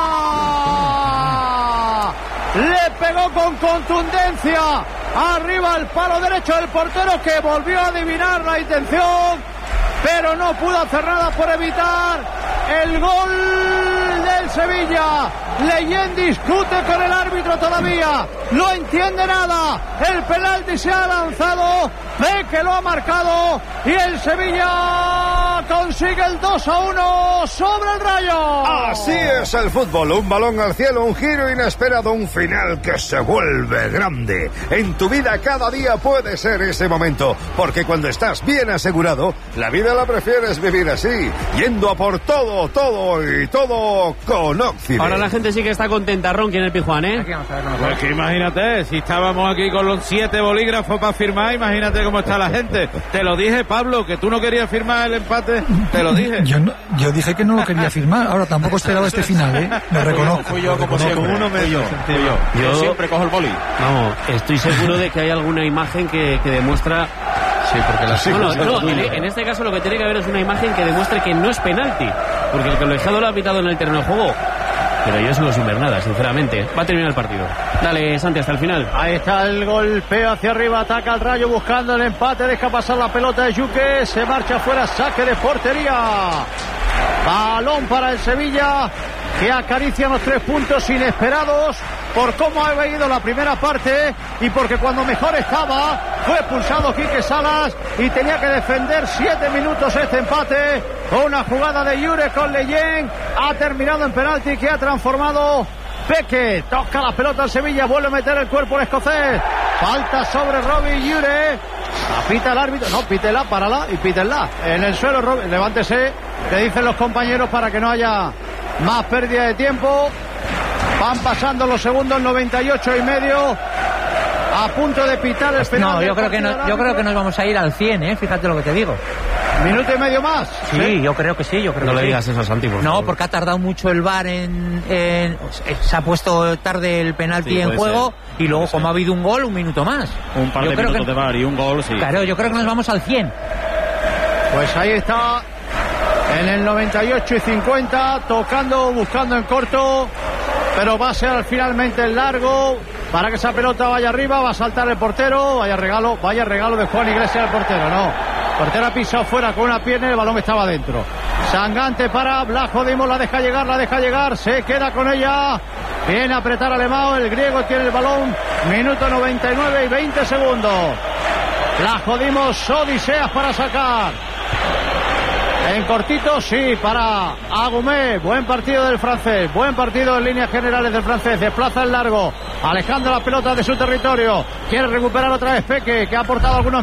Speaker 1: Le pegó con contundencia. Arriba el palo derecho del portero, que volvió a adivinar la intención, pero no pudo hacer nada por evitar el gol del Sevilla. Leyen discute con el árbitro todavía, no entiende nada. El penalti se ha lanzado, ve que lo ha marcado y el Sevilla consigue el dos a uno sobre el Rayo.
Speaker 6: Así es el fútbol, un balón al cielo, un giro inesperado, un final que se vuelve grande. En tu vida cada día puede ser ese momento, porque cuando estás bien asegurado, la vida la prefieres vivir así, yendo a por todo, todo y todo con Occident.
Speaker 2: Ahora la gente sí que está contenta, Ronqui, en el Pijuán, ¿eh?
Speaker 8: Aquí vamos a verlo
Speaker 9: Pues
Speaker 8: mejor.
Speaker 9: que imagínate, si estábamos aquí con los siete bolígrafos para firmar, imagínate cómo está la gente. Te lo dije, Pablo, que tú no querías firmar el empate, te lo dije.
Speaker 4: Yo, no- yo dije que no lo quería firmar. Ahora tampoco esperaba este final, ¿eh? Lo reconozco.
Speaker 3: Fui yo como
Speaker 4: lo reconozco.
Speaker 3: siempre.
Speaker 9: uno
Speaker 3: Fui yo, fui yo.
Speaker 2: Yo-
Speaker 3: Yo siempre cojo el boli.
Speaker 2: Vamos, estoy seguro de que hay alguna imagen que, que demuestra.
Speaker 7: Sí, porque la
Speaker 2: No, no, no, en, en este caso lo que tiene que haber es una imagen que demuestre que no es penalti, porque el colegiado lo ha pitado en el terreno de juego. Pero yo sigo sin ver nada, sinceramente. Va a terminar el partido. Dale, Santi, hasta el final.
Speaker 1: Ahí está el golpeo hacia arriba, ataca el Rayo buscando el empate, deja pasar la pelota de Yuque, se marcha fuera, saque de portería. Balón para el Sevilla, que acaricia los tres puntos inesperados por cómo ha venido la primera parte y porque cuando mejor estaba fue expulsado Quique Salas y tenía que defender siete minutos este empate. Una jugada de Yure con Leyen, ha terminado en penalti que ha transformado Peque. Toca la pelota al Sevilla, vuelve a meter el cuerpo el escocés. Falta sobre Robbie Yure. Pita el árbitro, no, pítela, párala y pítenla. En el suelo, Robbie, levántese, que dicen los compañeros para que no haya más pérdida de tiempo. Van pasando los segundos, noventa y ocho y medio. A punto de pitar el penal.
Speaker 8: No, yo creo que no, yo creo que nos vamos a ir al cien, ¿eh? Fíjate lo que te digo.
Speaker 1: ¿Minuto y medio más?
Speaker 8: Sí, ¿sí? Yo creo que sí, yo creo
Speaker 2: no
Speaker 8: que
Speaker 2: le
Speaker 8: sí.
Speaker 2: digas eso a Santi, por
Speaker 8: No,
Speaker 2: favor.
Speaker 8: porque ha tardado mucho el V A R en, en... Se ha puesto tarde el penalti
Speaker 3: Sí,
Speaker 8: en juego
Speaker 3: ser.
Speaker 8: y luego, como ha habido un gol, un minuto más.
Speaker 3: Un par
Speaker 8: yo
Speaker 3: de
Speaker 8: creo
Speaker 3: minutos
Speaker 8: que...
Speaker 3: de V A R y un gol, sí.
Speaker 8: Claro, yo creo que nos vamos al cien.
Speaker 1: Pues ahí está, en el noventa y ocho y cincuenta, tocando, buscando en corto, pero va a ser finalmente el largo para que esa pelota vaya arriba. Va a saltar el portero. Vaya regalo, vaya regalo de Juan Iglesias al portero. No, el portero ha pisado fuera con una pierna y el balón estaba dentro. Sangante para Blajo Dimos, la deja llegar, la deja llegar, se queda con ella. Viene a apretar a Alemão, el griego tiene el balón. Minuto noventa y nueve y veinte segundos. Blajo Dimos, odiseas para sacar. En cortito, sí, para Agumé. Buen partido del francés. Buen partido en líneas generales del francés. Desplaza el largo, alejando la pelota de su territorio. Quiere recuperar otra vez Peque, que ha aportado algunos